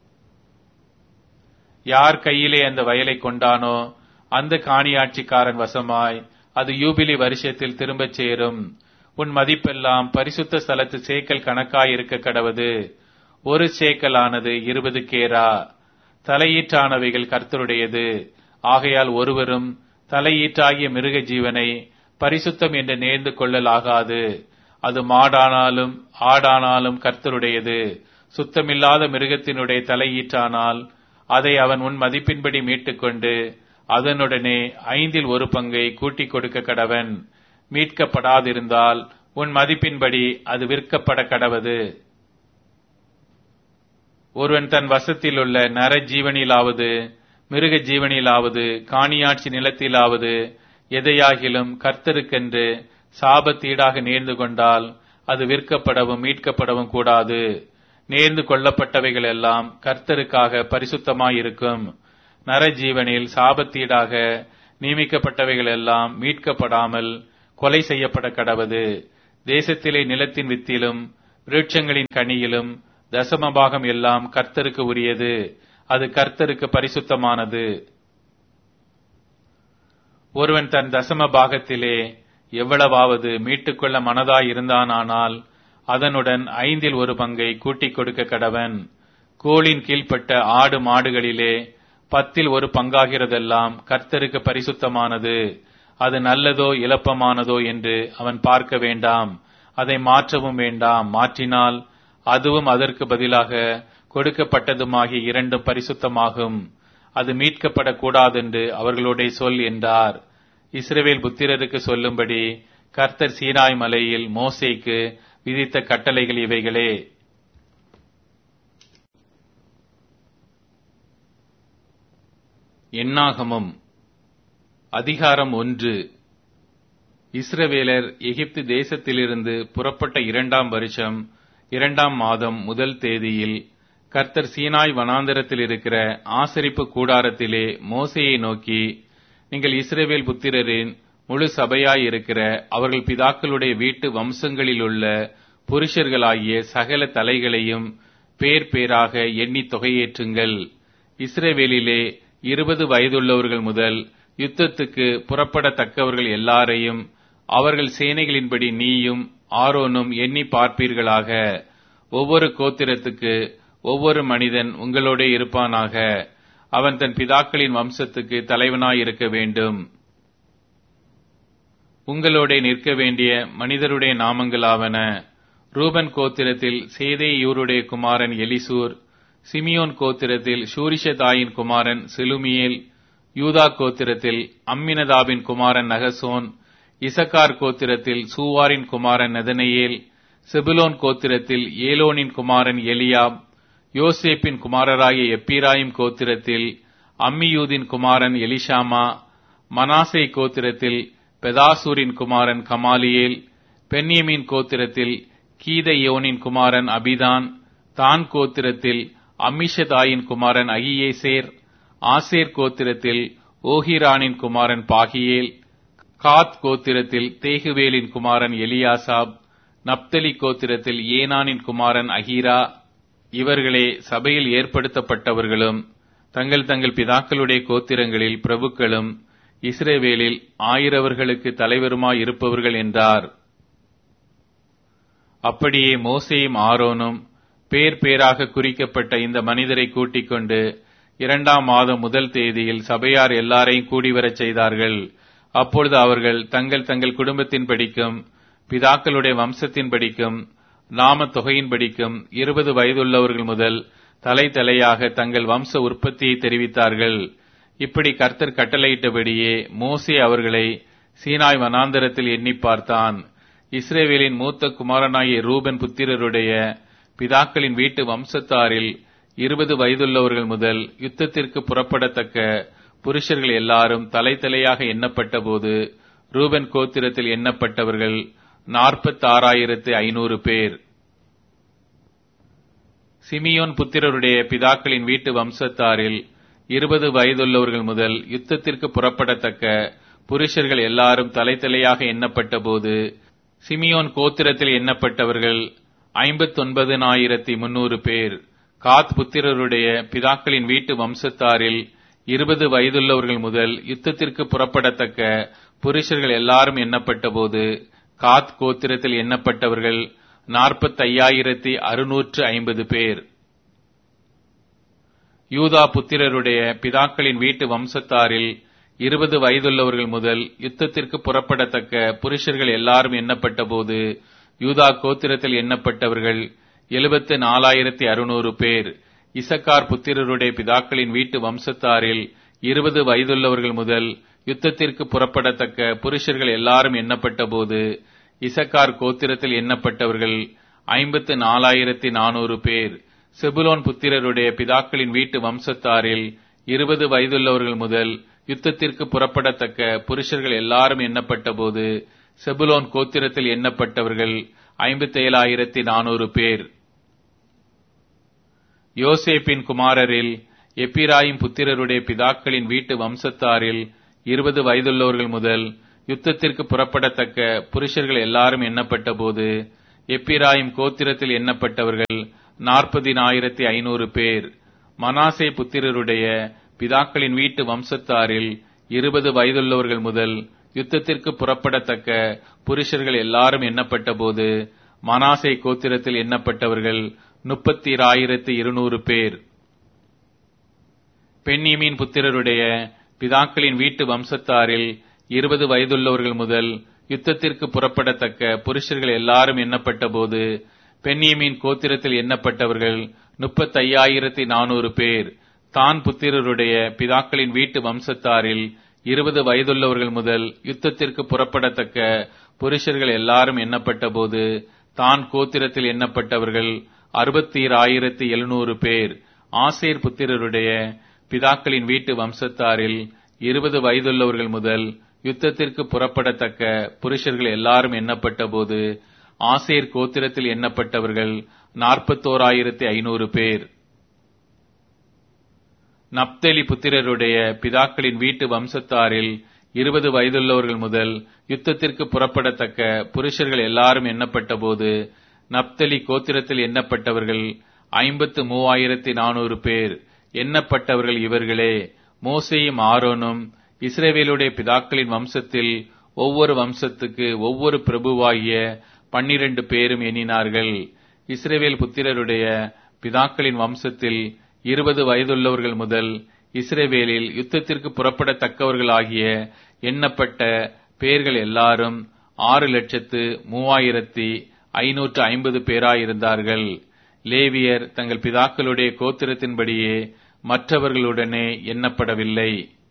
யார் கையிலே அந்த வயலை கொண்டானோ அந்த காணியாட்சிக்காரன் வசமாய் அது யூபிலி வருஷத்தில் திரும்பச் சேரும். உன் மதிப்பெல்லாம் பரிசுத்த ஸ்தலத்து சேக்கல் கணக்காய் இருக்க கடவது. ஒரு சேக்கல் ஆனது இருபது கேரா. தலையீற்றானவைகள் கர்த்தருடையது. ஆகையால் ஒருவரும் தலையீற்றாகிய மிருக ஜீவனை பரிசுத்தம் என்று நேர்ந்து கொள்ளலாகாது. அது மாடானாலும் ஆடானாலும் கர்த்தருடையது. சுத்தமில்லாத மிருகத்தினுடைய தலையீற்றானால் அதை அவன் உன் மதிப்பின்படி மீட்டுக்கொண்டு அதனுடனே ஐந்தில் ஒரு பங்கை கூட்டிக் கொடுக்க கடவன். மீட்கப்படாதிருந்தால் உன் மதிப்பின்படி அது விற்கப்பட கடவது. ஒருவன் தன் வசத்தில் உள்ள நர ஜீவனிலாவது மிருக ஜீவனிலாவது காணியாட்சி நிலத்திலாவது எதையாகிலும் கர்த்தருக்கென்று சாபத்தீடாக நேர்ந்து கொண்டால் அது விற்கப்படவும் மீட்கப்படவும் கூடாது. நேர்ந்து கொள்ளப்பட்டவைகள் எல்லாம் கர்த்தருக்காக பரிசுத்தமாயிருக்கும். நரஜீவனில் சாபத்தீடாக நியமிக்கப்பட்டவைகள் எல்லாம் மீட்கப்படாமல் கொலை செய்யப்பட கடவது. தேசத்திலே நிலத்தின் வித்திலும் விருட்சங்களின் கனியிலும் தசமபாகம் எல்லாம் கர்த்தருக்கு உரியது. அது கர்த்தருக்கு பரிசுத்தமானது. ஒருவன் தன் தசம பாகத்திலே எவ்வளவாவது மீட்டுக்கொள்ள மனதாய் இருந்தானால் அதனுடன் ஐந்தில் ஒரு பங்கை கூட்டிக் கொடுக்க கடவன். கோளின் கீழ்ப்பட்ட ஆடு மாடுகளிலே பத்தில் ஒரு பங்காகிறதெல்லாம் கர்த்தருக்கு பரிசுத்தமானது. அது நல்லதோ இலப்பமானதோ என்று அவன் பார்க்க வேண்டாம், அதை மாற்றவும் வேண்டாம். மாற்றினால் அதுவும் அதற்கு பதிலாக கொடுக்கப்பட்டதுமாகிய இரண்டும் பரிசுத்தமாகும். அது மீட்கப்படக்கூடாதென்று அவர்களுடைய சொல் என்றார். இஸ்ரவேல் புத்திரருக்கு சொல்லும்படி கர்த்தர் சீனாய் மலையில் மோசேக்கு விதித்த கட்டளைகள் இவைகளே. எண்ணாகமம் அதிகாரம் ஒன்று. இஸ்ரவேலர் எகிப்து தேசத்திலிருந்து புறப்பட்ட இரண்டாம் வருஷம் இரண்டாம் மாதம் முதல் தேதியில் கர்த்தர் சீனாய் வனாந்தரத்தில் இருக்கிற ஆசரிப்பு கூடாரத்திலே மோசேயை நோக்கி, நீங்கள் இஸ்ரவேல் புத்திரரின் முழு சபையாய் இருக்கிற அவர்கள் பிதாக்களுடைய வீட்டு வம்சங்களிலுள்ள புருஷர்களாகிய சகல தலைகளையும் பேர் பேராக எண்ணி தொகையேற்றுங்கள். இஸ்ரவேலிலே இருபது வயதுள்ளவர்கள் முதல் யுத்தத்துக்கு புறப்படத்தக்கவர்கள் எல்லாரையும் அவர்கள் சேனைகளின்படி நீயும் ஆரோனும் எண்ணி பார்ப்பீர்களாக. ஒவ்வொரு கோத்திரத்துக்கு ஒவ்வொரு மனிதன் உங்களோட இருப்பானாக. அவன் தன் பிதாக்களின் வம்சத்துக்கு தலைவனாயிருக்க வேண்டும். உங்களோட நிற்க வேண்டிய மனிதருடைய நாமங்களாவன: ரூபன் கோத்திரத்தில் சேதேயூருடைய குமாரன் எலிசூர், சிமியோன் கோத்திரத்தில் ஷூரிஷதாயின் குமாரன் செலுமியேல், யூதா கோத்திரத்தில் அம்மினதாபின் குமாரன் நகசோன், இசக்கார் கோத்திரத்தில் சூவாரின் குமாரன் நெதனெயேல், செபுலோன் கோத்திரத்தில் ஏலோனின் குமாரன் எலியாப், யோசேப்பின் குமாரராகிய எப்பிராயிம் கோத்திரத்தில் அம்மியூதின் குமாரன் எலிஷாமா, மனாசே கோத்திரத்தில் பெதாசூரின் குமாரன் கமாலியேல், பென்யமீன் கோத்திரத்தில் கீதையோனின் குமாரன் அபிதான், தான் கோத்திரத்தில் அம்மிஷதாயின் குமாரன் அகியேசேர், ஆசேர் கோத்திரத்தில் ஓஹிரானின் குமாரன் பாகியேல், காத் கோத்திரத்தில் தேகுவேலின் குமாரன் எலியாசாப், நப்தலி கோத்திரத்தில் ஏனானின் குமாரன் அகீரா. இவர்களே சபையில் ஏற்படுத்தப்பட்டவர்களும் தங்கள் தங்கள் பிதாக்களுடைய கோத்திரங்களில் பிரபுக்களும் இஸ்ரவேலில் ஆயிரவர்களுக்கு தலைவருமாயிருப்பவர்கள் என்றார். அப்படியே மோசேயும் ஆரோனும் பேர் பேராக குறிக்கப்பட்ட இந்த மனிதரை கூட்டிக் கொண்டு இரண்டாம் மாதம் முதல் தேதியில் சபையார் எல்லாரையும் கூடிவரச் செய்தார்கள். அப்பொழுது அவர்கள் தங்கள் தங்கள் குடும்பத்தின் படிக்கும் பிதாக்களுடைய வம்சத்தின் படிக்கும் நாம தொகையின் படிக்கும் இருபது வயதுள்ளவர்கள் முதல் தலை தலையாக தங்கள் வம்ச உற்பத்தியை தெரிவித்தார்கள். இப்படி கர்த்தர் கட்டளையிட்டபடியே மோசே அவர்களை சீனாய் வனாந்தரத்தில் எண்ணி பார்த்தான். இஸ்ரவேலின் மூத்த குமாரனாகிய ரூபன் புத்திரருடைய பிதாக்களின் வீட்டு வம்சத்தாரில் இருபது வயதுள்ளவர்கள் முதல் யுத்தத்திற்கு புறப்படத்தக்க புருஷர்கள் எல்லாரும் தலை தலையாக எண்ணப்பட்ட போது ரூபன் கோத்திரத்தில் எண்ணப்பட்டவர்கள் நாற்பத்தி ஆறாயிரத்து ஐநூறு பேர். சிமியோன் புத்திரருடைய பிதாக்களின் வீட்டு வம்சத்தாரில் இருபது வயதுள்ளவர்கள் முதல் யுத்தத்திற்கு புறப்படத்தக்க புருஷர்கள் எல்லாரும் தலை தலையாக எண்ணப்பட்ட போது சிமியோன் கோத்திரத்தில் எண்ணப்பட்டவர்கள் ஐம்பத்தி ஒன்பதினாயிரத்தி முன்னூறு பேர். காத் புத்திரருடைய பிதாக்களின் வீட்டு வம்சத்தாரில் இருபது வயதுள்ளவர்கள் முதல் யுத்தத்திற்கு புறப்படத்தக்க புருஷர்கள் எல்லாரும் எண்ணப்பட்ட போது காத் கோத்திரத்தில் எண்ணப்பட்டவர்கள் நாற்பத்தி ஐயாயிரத்தி அறுநூற்று ஐம்பது பேர். யூதா புத்திரருடைய பிதாக்களின் வீட்டு வம்சத்தாரில் இருபது வயதுள்ளவர்கள் முதல் யுத்தத்திற்கு புறப்படத்தக்க புருஷர்கள் எல்லாரும் எண்ணப்பட்ட போது யூதா கோத்திரத்தில் எண்ணப்பட்டவர்கள் எழுபத்து நாலாயிரத்தி அறுநூறு பேர். இசக்கார் புத்திரருடைய பிதாக்களின் வீட்டு வம்சத்தாரில் இருபது வயதுள்ளவர்கள் முதல் யுத்தத்திற்கு புறப்படத்தக்க புருஷர்கள் எல்லாரும் எண்ணப்பட்ட போது இசக்கார் கோத்திரத்தில் எண்ணப்பட்டவர்கள் ஐம்பத்து நாலாயிரத்தி நானூறு பேர். செபுலோன் புத்திரருடைய பிதாக்களின் வீட்டு வம்சத்தாரில் இருபது வயதுள்ளவர்கள் முதல் யுத்தத்திற்கு புறப்படத்தக்க புருஷர்கள் எல்லாரும் எண்ணப்பட்ட போது செபுலோன் கோத்திரத்தில் எண்ணப்பட்டவர்கள் ஐம்பத்தி ஏழாயிரத்தி நானூறு பேர். யோசேப்பின் குமாரரில் எப்பிராயிம் புத்திரருடைய பிதாக்களின் வீட்டு வம்சத்தாரில் இருபது வயதுள்ளவர்கள் முதல் யுத்தத்திற்கு புறப்படத்தக்க புருஷர்கள் எல்லாரும் எண்ணப்பட்ட போது எப்பிராயிம் கோத்திரத்தில் எண்ணப்பட்டவர்கள் நாற்பதினாயிரத்தி ஐநூறு பேர். மனாசே புத்திரருடைய பிதாக்களின் வீட்டு வம்சத்தாரில் இருபது வயதுள்ளவர்கள் முதல் யுத்தத்திற்கு புறப்படத்தக்க புருஷர்கள் எல்லாரும் எண்ணப்பட்ட போது மனாசே கோத்திரத்தில் எண்ணப்பட்டவர்கள் முப்பத்தி ஆயிரத்தி இருநூறு பேர். பென்யமீன் புத்திரருடைய பிதாக்களின் வீட்டு வம்சத்தாரில் இருபது வயதுள்ளவர்கள் முதல் யுத்தத்திற்கு புறப்படத்தக்க புருஷர்கள் எல்லாரும் எண்ணப்பட்ட போது பென்யமீன் கோத்திரத்தில் எண்ணப்பட்டவர்கள் முப்பத்தி ஐயாயிரத்தி நானூறு பேர். தான் புத்திரருடைய பிதாக்களின் வீட்டு வம்சத்தாரில் இருபது வயதுள்ளவர்கள் முதல் யுத்தத்திற்கு புறப்படத்தக்க புருஷர்கள் எல்லாரும் எண்ணப்பட்ட போது தான் கோத்திரத்தில் எண்ணப்பட்டவர்கள் அறுபத்தி ஆயிரத்தி எழுநூறு பேர். ஆசேர் புத்திரருடைய பிதாக்களின் வீட்டு வம்சத்தாரில் இருபது வயதுள்ளவர்கள் முதல் யுத்தத்திற்கு புறப்படத்தக்க புருஷர்கள் எல்லாரும் எண்ணப்பட்ட போது ஆசேர் கோத்திரத்தில் எண்ணப்பட்டவர்கள் நாற்பத்தோராயிரத்தி ஐநூறு பேர். நப்தலி புத்திரருடைய பிதாக்களின் வீட்டு வம்சத்தாரில் இருபது வயதுள்ளவர்கள் முதல் யுத்தத்திற்கு புறப்படத்தக்க புருஷர்கள் எல்லாரும் எண்ணப்பட்ட போது நப்தலி கோத்திரத்தில் எண்ணப்பட்டவர்கள் ஐம்பத்து மூவாயிரத்தி நானூறு பேர். எண்ணப்பட்டவர்கள் இவர்களே. மோசேயும் ஆரோனும் இஸ்ரவேலுடைய பிதாக்களின் வம்சத்தில் ஒவ்வொரு வம்சத்துக்கு ஒவ்வொரு பிரபுவாகிய பன்னிரண்டு பேரும் எண்ணினார்கள். இஸ்ரவேல் புத்திரருடைய பிதாக்களின் வம்சத்தில் இருபது வயதுள்ளவர்கள் முதல் இஸ்ரவேலில் யுத்தத்திற்கு புறப்படத்தக்கவர்களாகிய எண்ணப்பட்ட பேர்கள் எல்லாரும் ஆறு லட்சத்து மூவாயிரத்தி ஐநூற்று ஐம்பது பேராயிருந்தார்கள். லேவியர் தங்கள் பிதாக்களுடைய கோத்திரத்தின்படியே மற்றவர்களுடனே எண்ணப்படவில்லை.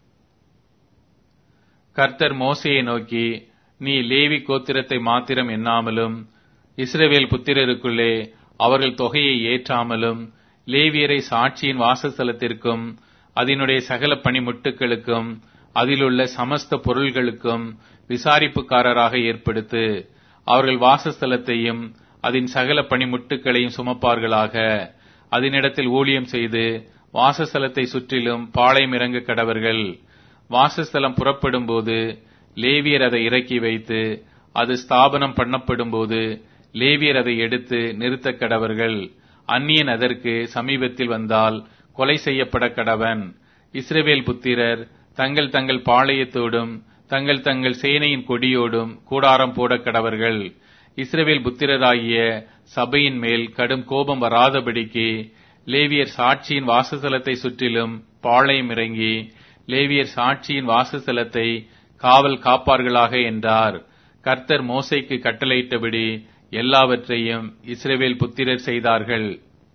கர்த்தர் மோசேயை நோக்கி, நீ லேவி கோத்திரத்தை மாத்திரம் எண்ணாமலும் இஸ்ரவேல் புத்திரருக்குள்ளே அவர்கள் தொகையை ஏற்றாமலும் லேவியரை சாட்சியின் வாசஸ்தலத்திற்கும் அதனுடைய சகல பணிமுட்டுகளுக்கும் அதிலுள்ள சமஸ்த பொருள்களுக்கும் விசாரிப்புக்காரராக ஏற்படுத்து. அவர்கள் வாசஸ்தலத்தையும் அதன் சகல பணிமுட்டுகளையும் சுமப்பார்களாக. அதனிடத்தில் ஊழியம் செய்து வாசஸ்தலத்தை சுற்றிலும் பாளையம் இறங்க கடவர்கள். வாசஸ்தலம் புறப்படும் போது லேவியர் அதை இறக்கி வைத்து அது ஸ்தாபனம் பண்ணப்படும் போது லேவியர் அதை எடுத்து நிறுத்த கடவர்கள். அந்நியன் அதற்கு சமீபத்தில் வந்தால் கொலை செய்யப்பட கடவன். இஸ்ரவேல் புத்திரர் தங்கள் தங்கள் பாளையத்தோடும் தங்கள் தங்கள் சேனையின் கொடியோடும் கூடாரம் போட கடவர்கள். இஸ்ரவேல் புத்திரராகிய சபையின் மேல் கடும் கோபம் வராதபடிக்கு லேவியர் சாட்சியின் வாசஸ்தலத்தை சுற்றிலும் பாளையம் இறங்கி லேவியர் சாட்சியின் வாசஸ்தலத்தை காவல் காப்பார்களாக என்றார். கர்த்தர் மோசேக்கு கட்டளையிட்டபடி எல்லாவற்றையும் இஸ்ரவேல் புத்திரர் செய்தார்கள்.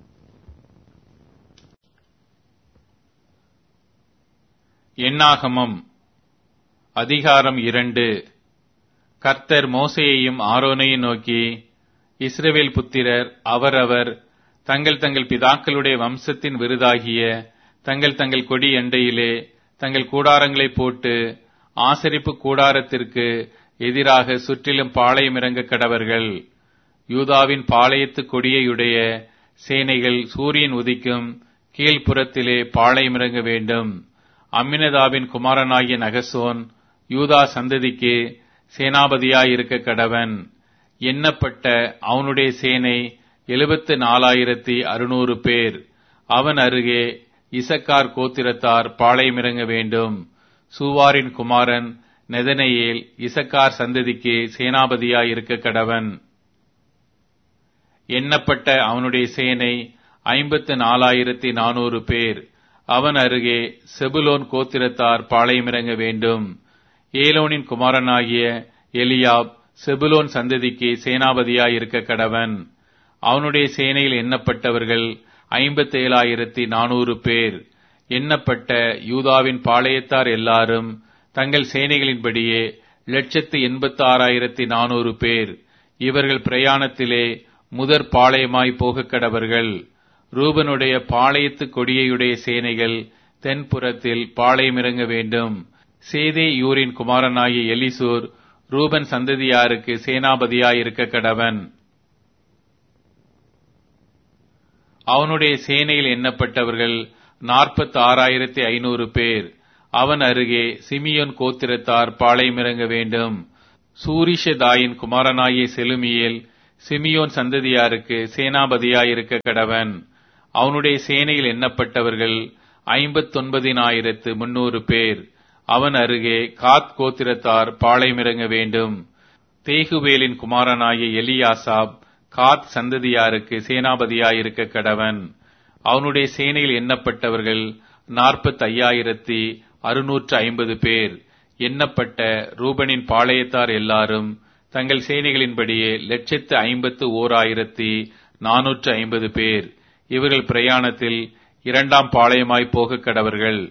எண்ணாகமம் அதிகாரம் இரண்டு. கர்த்தர் மோசேயையும் ஆரோனையும் நோக்கி, இஸ்ரவேல் புத்திரர் அவரவர் தங்கள் தங்கள் பிதாக்களுடைய வம்சத்தின் விருதாகிய தங்கள் தங்கள் கொடி எண்டையிலே தங்கள் கூடாரங்களை போட்டு ஆசரிப்பு கூடாரத்திற்கு எதிராக சுற்றிலும் பாளையம் இறங்க கடவர்கள். யூதாவின் பாளையத்து கொடியையுடைய சேனைகள் சூரியன் உதிக்கும் கீழ்ப்புறத்திலே பாளையம் இறங்க வேண்டும். அம்மினதாபின் குமாரனாகிய நகசோன் யூதா சந்ததிக்கு சேனாபதியாயிருக்க கடவன். எண்ணப்பட்ட அவனுடைய சேனை எழுபத்து நாலாயிரத்தி அறுநூறு பேர். அவன் அருகே இசக்கார் கோத்திரத்தார் பாளையம் இறங்க வேண்டும். சூவாரின் குமாரன் நெதனெயேல் இசக்கார் சந்ததிக்கு சேனாபதியாயிருக்க கடவன். எண்ணப்பட்ட அவனுடைய சேனை ஐம்பத்து நாலாயிரத்தி நானூறு பேர். அவன் அருகே செபுலோன் கோத்திரத்தார் பாளையம் இறங்க வேண்டும். ஏலோனின் குமாரனாகிய எலியாப் செபுலோன் சந்ததிக்கு சேனாபதியாயிருக்க கடவன். அவனுடைய சேனையில் எண்ணப்பட்டவர்கள் ஐம்பத்தி ஏழாயிரத்தி நானூறு பேர். எண்ணப்பட்ட யூதாவின் பாளையத்தார் எல்லாரும் தங்கள் சேனைகளின்படியே லட்சத்து எண்பத்தி ஆறாயிரத்தி நானூறு பேர். இவர்கள் பிரயாணத்திலே முதற் பாளையமாய் போக கடவர்கள். ரூபனுடைய பாளையத்து கொடியையுடைய சேனைகள் தென்புறத்தில் பாளையம் இறங்க வேண்டும். சேதே யூரின் குமாரனாகிய எலிசூர் ரூபன் சந்ததியாருக்கு சேனாபதியாயிருக்க கடவன். அவனுடைய சேனையில் எண்ணப்பட்டவர்கள் நாற்பத்தி ஆறாயிரத்தி ஐநூறு பேர். அவன் அருகே சிமியோன் கோத்திரத்தார் பாளையமிறங்க வேண்டும். சூரிஷதாயின் குமாரனாகிய செலுமியேல் சிமியோன் சந்ததியாருக்கு சேனாபதியாயிருக்க கடவன். அவனுடைய சேனையில் எண்ணப்பட்டவர்கள் ஐம்பத்தொன்பதினாயிரத்து முன்னூறு பேர். அவன் அருகே காத் கோத்திரத்தார் பாளையமிறங்க வேண்டும். தேகுவேலின் குமாரனாகிய எலியாசாப் காத் சந்ததியாருக்கு சேனாபதியாயிருக்க கடவன். அவனுடைய சேனையில் எண்ணப்பட்டவர்கள் நாற்பத்தி ஐயாயிரத்தி அறுநூற்று ஐம்பது பேர். எண்ணப்பட்ட ரூபனின் பாளையத்தார் எல்லாரும் தங்கள் சேனைகளின்படியே லட்சத்து ஐம்பத்து ஓர் ஆயிரத்தி நானூற்று ஐம்பது பேர். இவர்கள் பிரயாணத்தில் இரண்டாம் பாளையமாய் போக கடவர்கள்.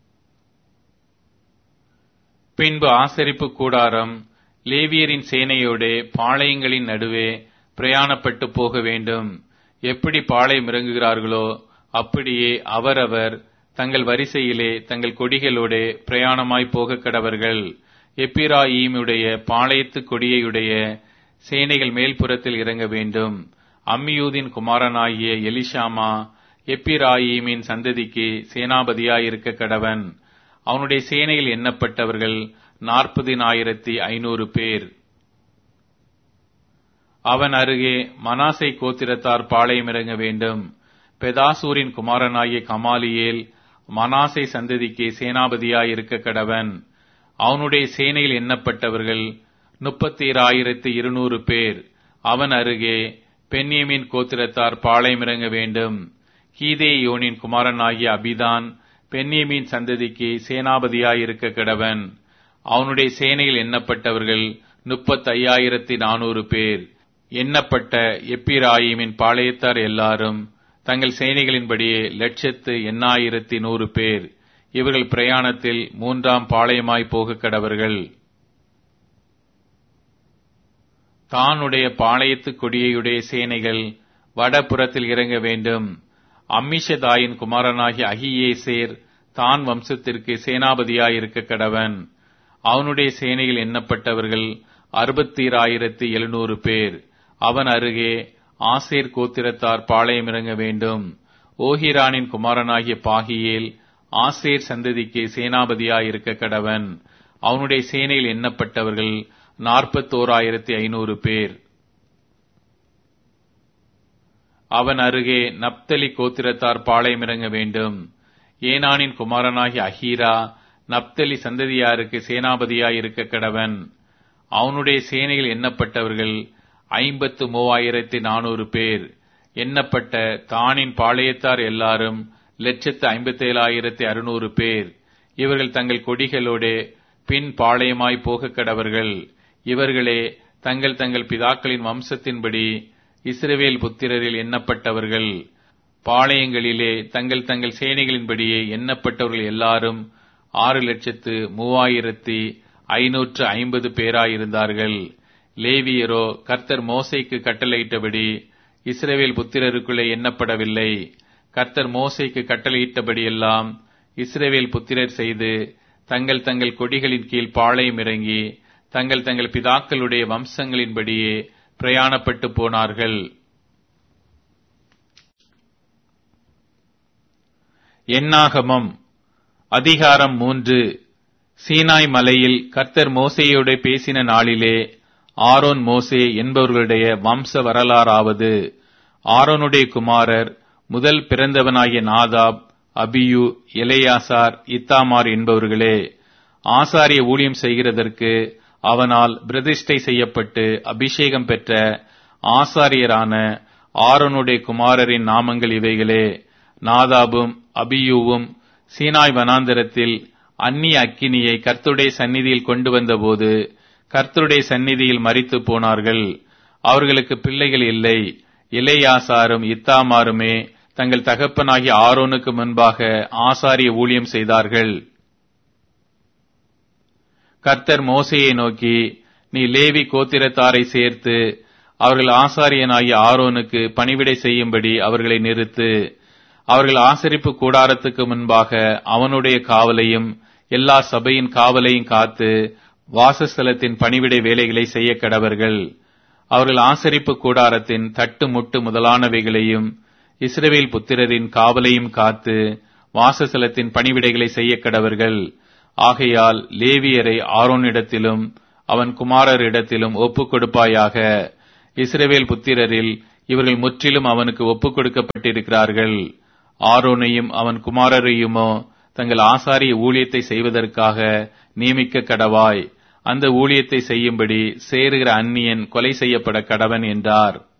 பின்பு ஆசரிப்பு கூடாரம் லேவியரின் சேனையோடே பாளையங்களின் நடுவே பிரயாணப்பட்டு போக வேண்டும். எப்படி பாளையம் இறங்குகிறார்களோ அப்படியே அவரவர் தங்கள் வரிசையிலே தங்கள் கொடிகளோடே பிரயாணமாய் போக கடவர்கள். எப்பிராயீமுடைய பாளையத்து கொடியையுடைய சேனைகள் மேல்புறத்தில் இறங்க வேண்டும். அம்மியூதின் குமாரனாகிய எலிஷாமா எப்பிராயீமின் சந்ததிக்கு சேனாபதியாயிருக்க கடவன். அவனுடைய சேனையில் எண்ணப்பட்டவர்கள் நாற்பதினாயிரத்தி ஐநூறு பேர். அவன் அருகே மனாசை கோத்திரத்தார் பாளையம் இறங்க வேண்டும். பெதாசூரின் குமாரனாகிய கமாலியேல் மனாசை சந்ததிக்கு சேனாபதியாயிருக்க கடவன். அவனுடைய சேனையில் எண்ணப்பட்டவர்கள் முப்பத்தி ஆயிரத்தி இருநூறு பேர். அவன் அருகே பென்யமீன் கோத்திரத்தார் பாளையம் இறங்க வேண்டும். கீதேயோனின் குமாரனாகிய அபிதான் பென்யமீன் சந்ததிக்கு சேனாபதியாயிருக்க கடவன். அவனுடைய சேனையில் எண்ணப்பட்டவர்கள் முப்பத்தி ஐயாயிரத்தி நானூறு பேர். எண்ணப்பட்ட எப்பிராயீமின் பாளையத்தார் எல்லாரும் தங்கள் சேனைகளின்படியே லட்சத்து எண்ணாயிரத்தி நூறு பேர். இவர்கள் பிரயாணத்தில் மூன்றாம் பாளையமாய் போக கடவர்கள். தானுடைய பாளையத்து கொடியையுடைய சேனைகள் வடபுறத்தில் இறங்க வேண்டும். அம்மிஷதாயின் குமாரனாகிய அகியேசேர் தான் வம்சத்திற்கு சேனாபதியாயிருக்க கடவன். அவனுடைய சேனையில் எண்ணப்பட்டவர்கள் அறுபத்தீராயிரத்தி எழுநூறு பேர். அவன் அருகே ஆசேர் கோத்திரத்தார் பாளையம் இறங்க வேண்டும். ஓஹிரானின் குமாரனாகிய பாகியேல் ஆசேர் சந்ததிக்கு சேனாபதியாயிருக்க கடவன். அவனுடைய சேனையில் எண்ணப்பட்டவர்கள் நாற்பத்தோராயிரத்தி ஐநூறு பேர். அவன் அருகே நப்தலி கோத்திரத்தார் பாளையம் இறங்க வேண்டும். ஏனானின் குமாரனாகிய அஹீரா நப்தலி சந்ததியாருக்கு சேனாபதியாயிருக்க கடவன். அவனுடைய சேனையில் எண்ணப்பட்டவர்கள் ஐம்பத்து மூவாயிரத்தி நானூறு பேர். எண்ணப்பட்ட தானின் பாளையத்தார் எல்லாரும் லட்சத்து ஐம்பத்தி ஏழாயிரத்தி அறுநூறு பேர். இவர்கள் தங்கள் கொடிகளோடே பின் பாளையமாய் போக கடவர்கள். இவர்களே தங்கள் தங்கள் பிதாக்களின் வம்சத்தின்படி இஸ்ரவேல் புத்திரரில் எண்ணப்பட்டவர்கள். பாளையங்களிலே தங்கள் தங்கள் சேனைகளின்படியே எண்ணப்பட்டவர்கள் எல்லாரும் ஆறு லட்சத்து மூவாயிரத்தி ஐநூற்று ஐம்பது பேராயிருந்தார்கள். லேவியரோ கர்த்தர் மோசேக்கு கட்டளையிட்டபடி இஸ்ரவேல் புத்திரருக்குள்ளே எண்ணப்படவில்லை. கர்த்தர் மோசேக்கு கட்டளையிட்டபடியெல்லாம் இஸ்ரவேல் புத்திரர் செய்து தங்கள் தங்கள் கொடிகளின் கீழ் பாளையம் இறங்கி தங்கள் தங்கள் பிதாக்களுடைய வம்சங்களின்படியே பிரயாணப்பட்டு போனார்கள். என்னாகமம் அதிகாரம் மூன்று. சீனாய் மலையில் கர்த்தர் மோசேயோடு பேசின நாளிலே ஆரோன் மோசே என்பவர்களுடைய வம்ச வரலாறாவது, ஆரோனுடைய குமாரர் முதல் பிறந்தவனாகிய நாதாப், அபியூ, எலெயாசார், இத்தாமார் என்பவர்களே. ஆசாரிய ஊழியம் செய்கிறதற்கு அவனால் பிரதிஷ்டை செய்யப்பட்டு அபிஷேகம் பெற்ற ஆசாரியரான ஆரோனுடைய குமாரரின் நாமங்கள் இவைகளே. நாதாபும் அபியூவும் சீனாய் வனாந்தரத்தில் அந்நிய அக்கினியை கர்த்தருடைய சந்நிதியில் கொண்டு வந்தபோது கர்த்தருடைய சந்நிதியில் மரித்து போனார்கள். அவர்களுக்கு பிள்ளைகள் இல்லை. எலெயாசாரும் இத்தாமாருமே தங்கள் தகப்பனாகிய ஆரோனுக்கு முன்பாக ஆசாரிய ஊழியம் செய்தார்கள். கர்த்தர் மோசேயை நோக்கி, நீ லேவி கோத்திரத்தாரை சேர்த்து அவர்கள் ஆசாரியனாகிய ஆரோனுக்கு பணிவிடை செய்யும்படி அவர்களை நிறுத்து. அவர்கள் ஆசரிப்பு கூடாரத்துக்கு முன்பாக அவனுடைய காவலையும் எல்லா சபையின் காவலையும் காத்து வாசஸ்தலத்தின் பணிவிடை வேலைகளை செய்ய கடவர்கள். அவர்கள் ஆசரிப்பு கூடாரத்தின் தட்டு முட்டு முதலானவைகளையும் இஸ்ரவேல் புத்திரரின் காவலையும் காத்து வாசஸ்தலத்தின் பணிவிடைகளை செய்ய கடவர்கள். ஆகையால் லேவியரை ஆரோனிடத்திலும் அவன் குமாரரிடத்திலும் ஒப்புக் கொடுப்பாயாக. இஸ்ரவேல் புத்திரரில் இவர்கள் முற்றிலும் அவனுக்கு ஒப்புக் கொடுக்கப்பட்டிருக்கிறார்கள். ஆரோனையும் அவன் குமாரரையுமோ தங்கள் ஆசாரிய ஊழியத்தை செய்வதற்காக நியமிக்க கடவாய். அந்த ஊழியத்தை செய்யும்படி சேருகிற அந்நியன் கொலை செய்யப்பட கடவன் என்றார்.